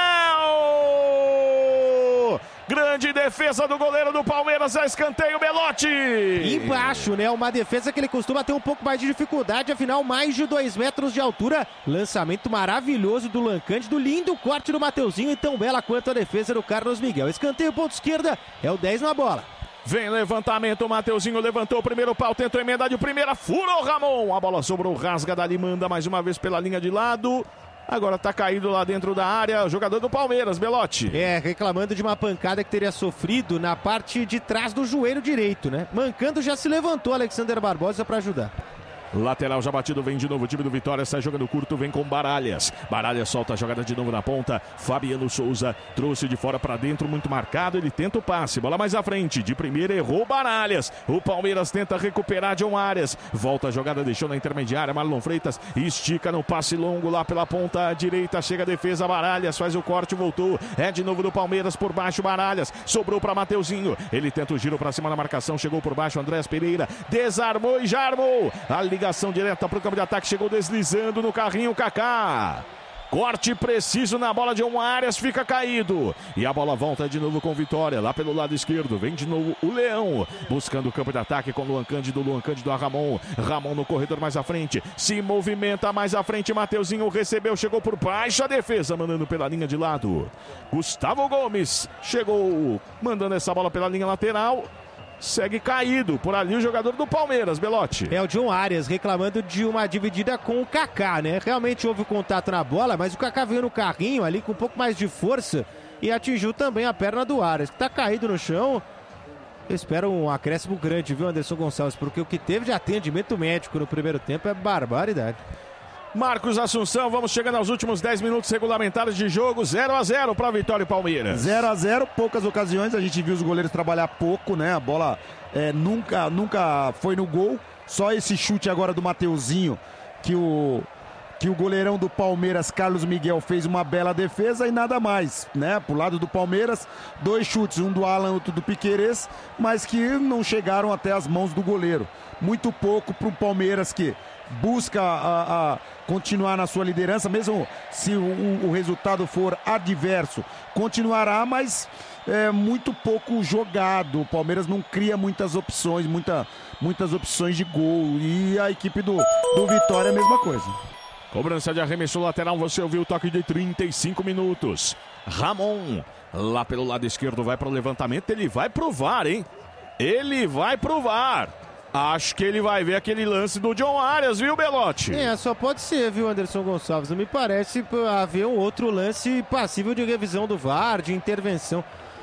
Speaker 1: Grande defesa do goleiro do Palmeiras, é escanteio, Belotti.
Speaker 3: Embaixo, né? Uma defesa que ele costuma ter um pouco mais de dificuldade, afinal, mais de dois metros de altura. Lançamento maravilhoso do Luan Cândido, lindo corte do Mateuzinho e tão bela quanto a defesa do Carlos Miguel. Escanteio, ponto esquerda, é o dez na bola.
Speaker 1: Vem levantamento, o Mateuzinho levantou o primeiro pau, tentou emendar de primeira, furou Ramon. A bola sobrou, rasga dali, manda mais uma vez pela linha de lado. Agora tá caído lá dentro da área o jogador do Palmeiras, Belotti.
Speaker 3: É, reclamando de uma pancada que teria sofrido na parte de trás do joelho direito, né? Mancando, já se levantou Alexander Barbosa para ajudar.
Speaker 1: Lateral já batido, vem de novo o time do Vitória, sai jogando curto, vem com Baralhas. Baralhas solta a jogada de novo na ponta. Fabiano Souza trouxe de fora para dentro, muito marcado, ele tenta o passe, bola mais à frente, de primeira errou Baralhas. O Palmeiras tenta recuperar John Arias, volta a jogada, deixou na intermediária, Marlon Freitas estica no passe longo lá pela ponta direita, chega a defesa, Baralhas faz o corte, voltou, é de novo do Palmeiras por baixo, Baralhas, sobrou para Mateuzinho, ele tenta o giro para cima na marcação, chegou por baixo, Andrés Pereira, desarmou e já armou, a ligação direta para o campo de ataque, chegou deslizando no carrinho Kaká. Corte preciso na bola de um Arias, fica caído. E a bola volta de novo com Vitória, lá pelo lado esquerdo. Vem de novo o Leão, buscando o campo de ataque com Luan Cândido. Luan Cândido a Ramon. Ramon no corredor mais à frente. Se movimenta mais à frente. Mateuzinho recebeu, chegou por baixo a defesa, mandando pela linha de lado. Gustavo Gomes chegou, mandando essa bola pela linha lateral. Segue caído por ali o jogador do Palmeiras, Belotti.
Speaker 3: É o John Arias reclamando de uma dividida com o Kaká, né? Realmente houve contato na bola, mas o Kaká veio no carrinho ali com um pouco mais de força e atingiu também a perna do Arias, que tá caído no chão. Eu espero um acréscimo grande, viu, Anderson Gonçalves? Porque o que teve de atendimento médico no primeiro tempo é barbaridade.
Speaker 1: Marcos Assunção, vamos chegando aos últimos dez minutos regulamentares de jogo, zero a zero para Vitória e Palmeiras.
Speaker 4: zero a zero, poucas ocasiões, a gente viu os goleiros trabalhar pouco, né? A bola é, nunca, nunca foi no gol, só esse chute agora do Mateuzinho, que o, que o goleirão do Palmeiras, Carlos Miguel, fez uma bela defesa e nada mais, né? Pro lado do Palmeiras, dois chutes, um do Alan, outro do Piquerez, mas que não chegaram até as mãos do goleiro. Muito pouco pro Palmeiras, que busca a, a continuar na sua liderança, mesmo se o, o resultado for adverso, continuará, mas é muito pouco jogado. O Palmeiras não cria muitas opções, muita, muitas opções de gol, e a equipe do, do Vitória é a mesma coisa.
Speaker 1: Cobrança de arremesso lateral, você ouviu o toque de trinta e cinco minutos. Ramon, lá pelo lado esquerdo, vai para o levantamento, ele vai pro V A R, hein? Ele vai pro V A R. Acho que ele vai ver aquele lance do John Arias, viu, Belotti?
Speaker 3: É, só pode ser, viu, Anderson Gonçalves? Não me parece haver um outro lance passível de revisão do V A R, de intervenção.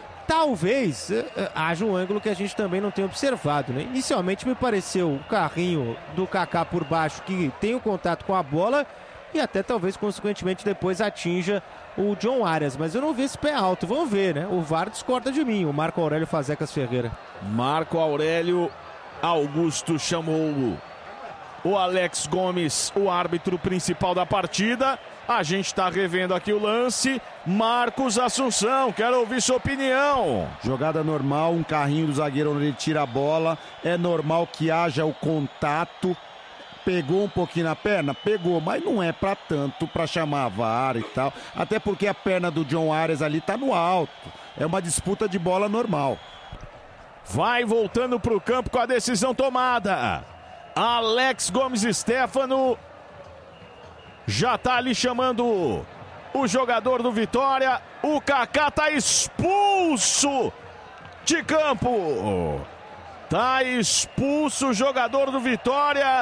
Speaker 3: Talvez uh, haja um ângulo que a gente também não tem observado, né? Inicialmente me pareceu o carrinho do Kaká por baixo, que tem o contato com a bola e até talvez, consequentemente, depois atinja o John Arias. Mas eu não vi esse pé alto, vamos ver, né? O V A R discorda de mim, o Marco Aurélio Fazecas Ferreira.
Speaker 1: Marco Aurélio Augusto chamou o Alex Gomes, o árbitro principal da partida. A gente está revendo aqui o lance. Marcos Assunção, quero ouvir sua opinião.
Speaker 4: Jogada normal, um carrinho do zagueiro onde ele tira a bola. É normal que haja o contato. Pegou um pouquinho na perna? Pegou, mas não é para tanto, para chamar a V A R e tal. Até porque a perna do John Arias ali tá no alto. É uma disputa de bola normal.
Speaker 1: Vai voltando para o campo com a decisão tomada. Alex Gomes Stefano já tá ali chamando o jogador do Vitória. O Kaká tá expulso de campo. Tá expulso o jogador do Vitória.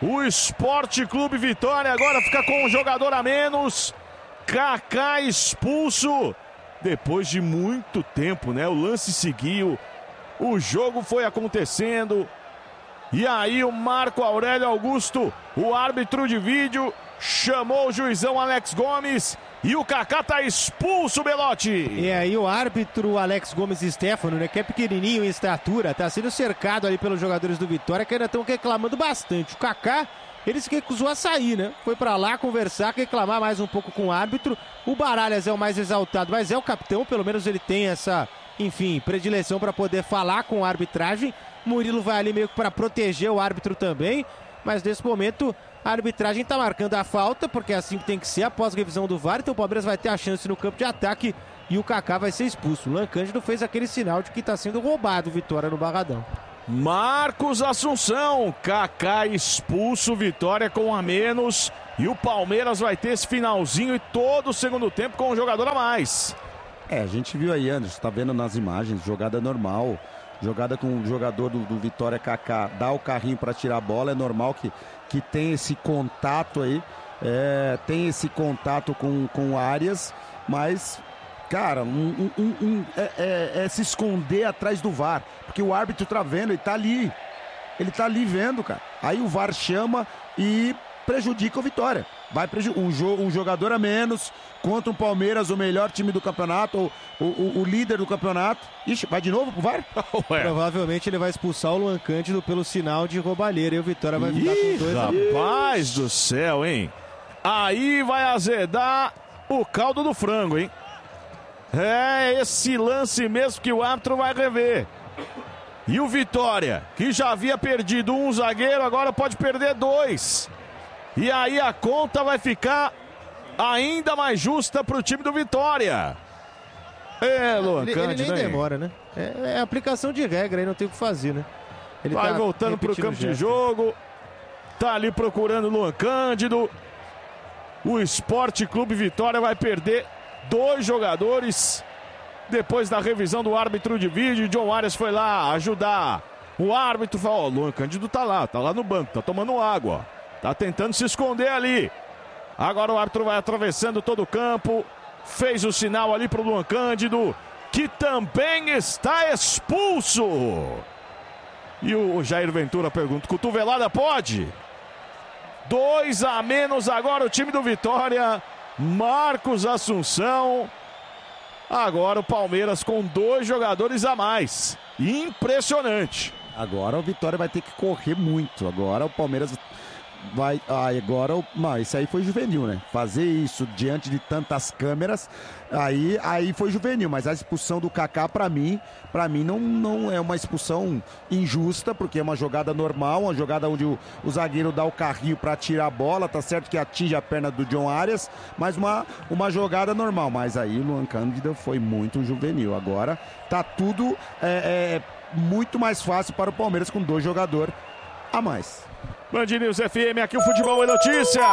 Speaker 1: O Esporte Clube Vitória agora fica com um jogador a menos. Kaká expulso. Depois de muito tempo, né? O lance seguiu. O jogo foi acontecendo. E aí o Marco Aurélio Augusto, o árbitro de vídeo, chamou o juizão Alex Gomes. E o Kaká tá expulso, Belotti.
Speaker 3: E aí o árbitro Alex Gomes Stefano, né, que é pequenininho em estatura, tá sendo cercado ali pelos jogadores do Vitória, que ainda estão reclamando bastante. O Kaká, ele se recusou a sair, né? Foi pra lá conversar, reclamar mais um pouco com o árbitro. O Baralhas é o mais exaltado, mas é o capitão, pelo menos ele tem essa, enfim, predileção para poder falar com a arbitragem. Murilo vai ali meio que para proteger o árbitro também, mas nesse momento a arbitragem está marcando a falta, porque é assim que tem que ser após a revisão do V A R. Então o Palmeiras vai ter a chance no campo de ataque e o Kaká vai ser expulso. O Luan Cândido fez aquele sinal de que está sendo roubado Vitória no Barradão.
Speaker 1: Marcos Assunção, Kaká expulso, Vitória com a menos. E o Palmeiras vai ter esse finalzinho e todo o segundo tempo com um jogador a mais.
Speaker 4: É, a gente viu aí, Anderson, tá vendo nas imagens, jogada normal. Jogada com o jogador do, do Vitória, Kaká, dá o carrinho para tirar a bola. É normal que, que tem esse contato aí, é, tem esse contato com, com Arias, mas, cara, um, um, um, é, é, é se esconder atrás do V A R, porque o árbitro tá vendo, ele tá ali, ele tá ali vendo, cara. Aí o V A R chama e prejudica o Vitória. Vai preju- um, jo- um jogador a menos contra o Palmeiras, o melhor time do campeonato, o, o, o líder do campeonato. Ixi, vai de novo pro V A R?
Speaker 1: Ué.
Speaker 3: Provavelmente ele vai expulsar o Luan Cândido pelo sinal de roubalheira e o Vitória vai ficar com dois.
Speaker 1: Rapaz do céu, hein? Aí vai azedar o caldo do frango, hein? É esse lance mesmo que o árbitro vai rever. E o Vitória, que já havia perdido um zagueiro, agora pode perder dois. E aí a conta vai ficar ainda mais justa pro time do Vitória. É, Luan
Speaker 3: ele,
Speaker 1: Cândido,
Speaker 3: ele nem
Speaker 1: hein?
Speaker 3: demora, né? É, é aplicação de regra, aí não tem o que fazer, né? Ele
Speaker 1: Vai
Speaker 3: tá
Speaker 1: voltando pro
Speaker 3: repetindo
Speaker 1: campo
Speaker 3: o
Speaker 1: de
Speaker 3: gesto.
Speaker 1: jogo. Tá ali procurando o Luan Cândido. O Esporte Clube Vitória vai perder dois jogadores. Depois da revisão do árbitro de vídeo, John Arias foi lá ajudar. O árbitro falou, ó, o Luan Cândido tá lá, tá lá no banco, tá tomando água, ó. Tá tentando se esconder ali. Agora o árbitro vai atravessando todo o campo. Fez o sinal ali pro Luan Cândido, que também está expulso. E o Jair Ventura pergunta, cotovelada pode? Dois a menos agora o time do Vitória. Marcos Assunção. Agora o Palmeiras com dois jogadores a mais. Impressionante.
Speaker 4: Agora o Vitória vai ter que correr muito. Agora o Palmeiras vai... Ah, agora o... Não, isso aí foi juvenil, né? Fazer isso diante de tantas câmeras, aí, aí foi juvenil. Mas a expulsão do Kaká, pra mim, pra mim não, não é uma expulsão injusta, porque é uma jogada normal, uma jogada onde o, o zagueiro dá o carrinho pra tirar a bola, tá certo que atinge a perna do John Arias, mas uma, uma jogada normal. Mas aí o Luan Cândido foi muito juvenil. Agora tá tudo é, é, muito mais fácil para o Palmeiras com dois jogadores a mais.
Speaker 1: Band News F M, aqui o Futebol é Notícia.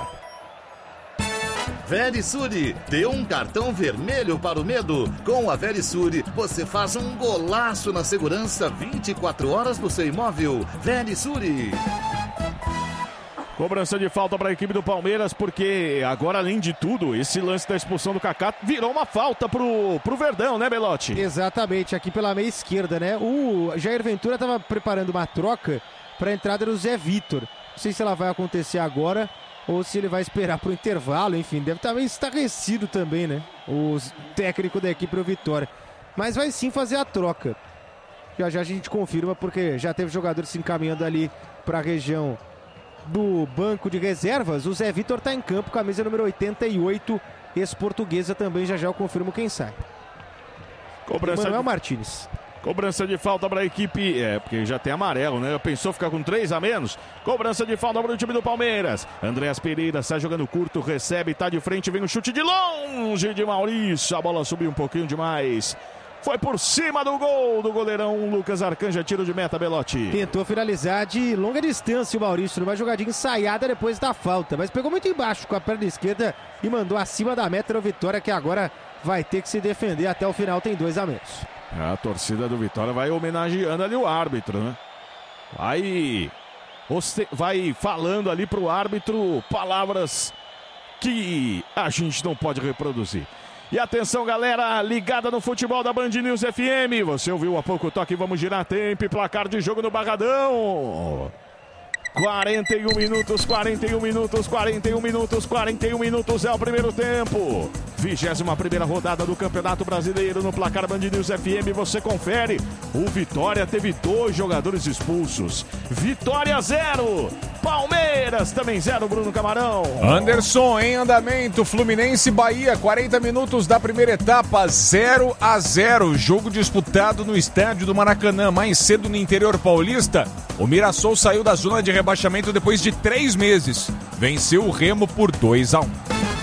Speaker 5: Verisure, dê um cartão vermelho para o medo. Com a Verisure, você faz um golaço na segurança vinte e quatro horas do seu imóvel. Verisure.
Speaker 1: Cobrança de falta para a equipe do Palmeiras, porque agora, além de tudo, esse lance da expulsão do Kaká virou uma falta pro, pro Verdão, né, Belotti?
Speaker 3: Exatamente, aqui pela meia esquerda, né? O Jair Ventura estava preparando uma troca para a entrada do Zé Vitor. Não sei se ela vai acontecer agora ou se ele vai esperar para o intervalo. Enfim, deve estar meio estarrecido também, né? O técnico da equipe do Vitória. Mas vai sim fazer a troca. Já já a gente confirma, porque já teve jogadores se encaminhando ali para a região do banco de reservas. O Zé Vitor está em campo, camisa número oitenta e oito, ex-portuguesa também. Já já eu confirmo quem sai.
Speaker 1: Cobrança
Speaker 3: Manuel
Speaker 1: de...
Speaker 3: Martins.
Speaker 1: Cobrança de falta para a equipe, é, porque já tem amarelo, né? Pensou ficar com três a menos. Cobrança de falta para o time do Palmeiras. Andréas Pereira sai jogando curto, recebe, tá de frente, vem o chute de longe de Maurício. A bola subiu um pouquinho demais. Foi por cima do gol do goleirão Lucas Arcanja, tiro de meta, Belotti.
Speaker 3: Tentou finalizar de longa distância o Maurício, numa jogadinha ensaiada depois da falta, mas pegou muito embaixo com a perna esquerda e mandou acima da meta do Vitória, que agora vai ter que se defender até o final, tem dois a menos.
Speaker 1: A torcida do Vitória vai homenageando ali o árbitro, né? Vai vai falando ali pro árbitro palavras que a gente não pode reproduzir. E atenção, galera, ligada no futebol da Band News F M. Você ouviu há pouco o toque, vamos girar tempo e placar de jogo no Barradão. quarenta e um minutos, quarenta e um minutos, quarenta e um minutos, quarenta e um minutos é o primeiro tempo. vigésima primeira rodada do Campeonato Brasileiro no placar Band News F M. Você confere. O Vitória teve dois jogadores expulsos. Vitória zero. Palmeiras também zero, Bruno Camarão.
Speaker 2: Anderson em andamento. Fluminense Bahia, quarenta minutos da primeira etapa, zero a zero. Jogo disputado no estádio do Maracanã. Mais cedo no interior paulista, o Mirassol saiu da zona de rebaixamento depois de três meses. Venceu o Remo por dois a um.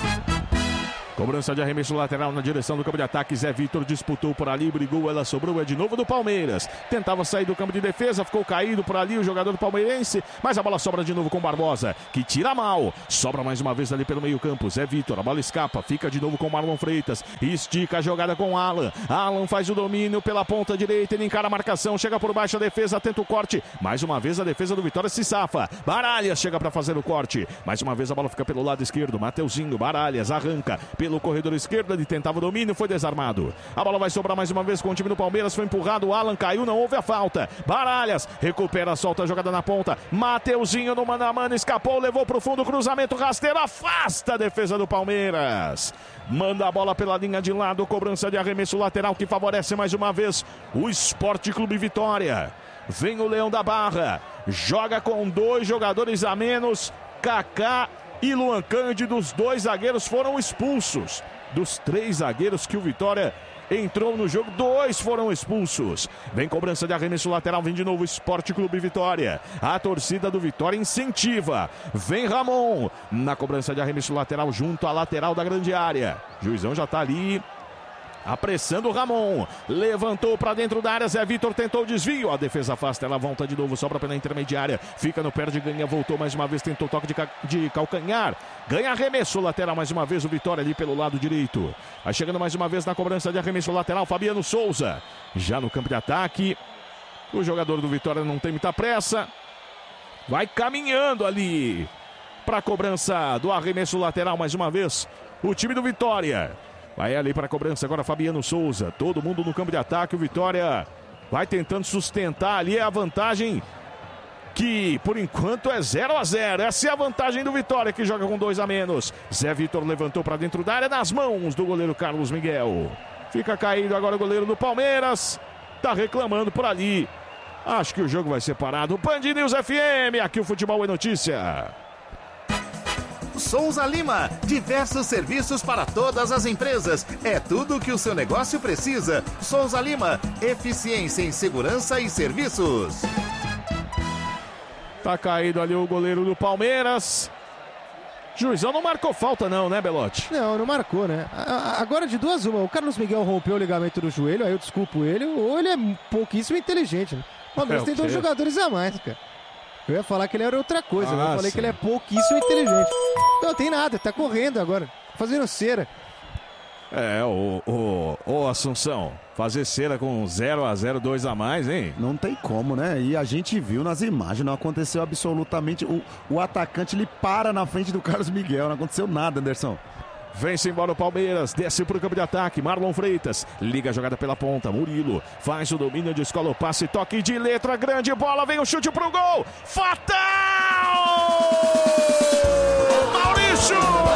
Speaker 1: Cobrança de arremesso lateral na direção do campo de ataque. Zé Vitor disputou por ali, brigou, ela sobrou, é de novo do Palmeiras. Tentava sair do campo de defesa, ficou caído por ali o jogador palmeirense, mas a bola sobra de novo com Barbosa, que tira mal. Sobra mais uma vez ali pelo meio campo. Zé Vitor, a bola escapa, fica de novo com Marlon Freitas. Estica a jogada com Alan. Alan faz o domínio pela ponta direita, ele encara a marcação, chega por baixo a defesa, tenta o corte. Mais uma vez a defesa do Vitória se safa. Baralhas chega para fazer o corte. Mais uma vez a bola fica pelo lado esquerdo. Mateuzinho, Baralhas arranca pelo corredor esquerdo, ele tentava o domínio, foi desarmado. A bola vai sobrar mais uma vez com o time do Palmeiras, foi empurrado, o Alan caiu, não houve a falta. Baralhas recupera, solta a jogada na ponta. Mateuzinho no mano a mano, escapou, levou pro fundo, cruzamento rasteiro, afasta a defesa do Palmeiras. Manda a bola pela linha de lado, cobrança de arremesso lateral que favorece mais uma vez o Sport Clube Vitória. Vem o Leão da Barra, joga com dois jogadores a menos. Kaká e Luan Cândido, os dois zagueiros foram expulsos. Dos três zagueiros que o Vitória entrou no jogo, dois foram expulsos. Vem cobrança de arremesso lateral, vem de novo o Sport Clube Vitória. A torcida do Vitória incentiva. Vem Ramon na cobrança de arremesso lateral junto à lateral da grande área. Juizão já tá ali apressando o Ramon, levantou para dentro da área, Zé Vitor tentou o desvio, a defesa afasta, ela volta de novo, sobra pela intermediária, fica no perde, ganha, voltou mais uma vez, tentou toque de, ca... de calcanhar, ganha arremesso lateral mais uma vez, o Vitória ali pelo lado direito, vai chegando mais uma vez na cobrança de arremesso lateral, Fabiano Souza, já no campo de ataque, o jogador do Vitória não tem muita pressa, vai caminhando ali para a cobrança do arremesso lateral mais uma vez, o time do Vitória. Vai ali para a cobrança agora Fabiano Souza. Todo mundo no campo de ataque. O Vitória vai tentando sustentar ali a vantagem que por enquanto é zero a zero. Essa é a vantagem do Vitória que joga com dois a menos. Zé Vitor levantou para dentro da área nas mãos do goleiro Carlos Miguel. Fica caído agora o goleiro do Palmeiras. Tá reclamando por ali. Acho que o jogo vai ser parado. Band News F M. Aqui o futebol é notícia.
Speaker 5: Souza Lima, diversos serviços para todas as empresas. É tudo o que o seu negócio precisa. Souza Lima, eficiência em segurança e serviços.
Speaker 1: Tá caído ali o goleiro do Palmeiras. Juizão não marcou falta não, né, Belotti?
Speaker 3: Não, não marcou, né? Agora de duas uma, o Carlos Miguel rompeu o ligamento do joelho, aí eu desculpo ele, ou ele é pouquíssimo inteligente, né? O Palmeiras é, tem dois jogadores a mais, cara. Eu ia falar que ele era outra coisa, ah, eu falei sim. que ele é pouquíssimo inteligente. Não tem nada, tá correndo agora, fazendo cera.
Speaker 1: É, o, o, o Assunção, fazer cera com zero a zero, dois a mais, hein?
Speaker 4: Não tem como, né? E a gente viu nas imagens, não aconteceu absolutamente... O, o atacante, ele para na frente do Carlos Miguel, não aconteceu nada, Anderson.
Speaker 1: Vem-se embora o Palmeiras, desce pro campo de ataque, Marlon Freitas, liga a jogada pela ponta, Murilo, faz o domínio, descola o passe, toque de letra, grande bola, vem o chute pro gol, fatal! Maurício!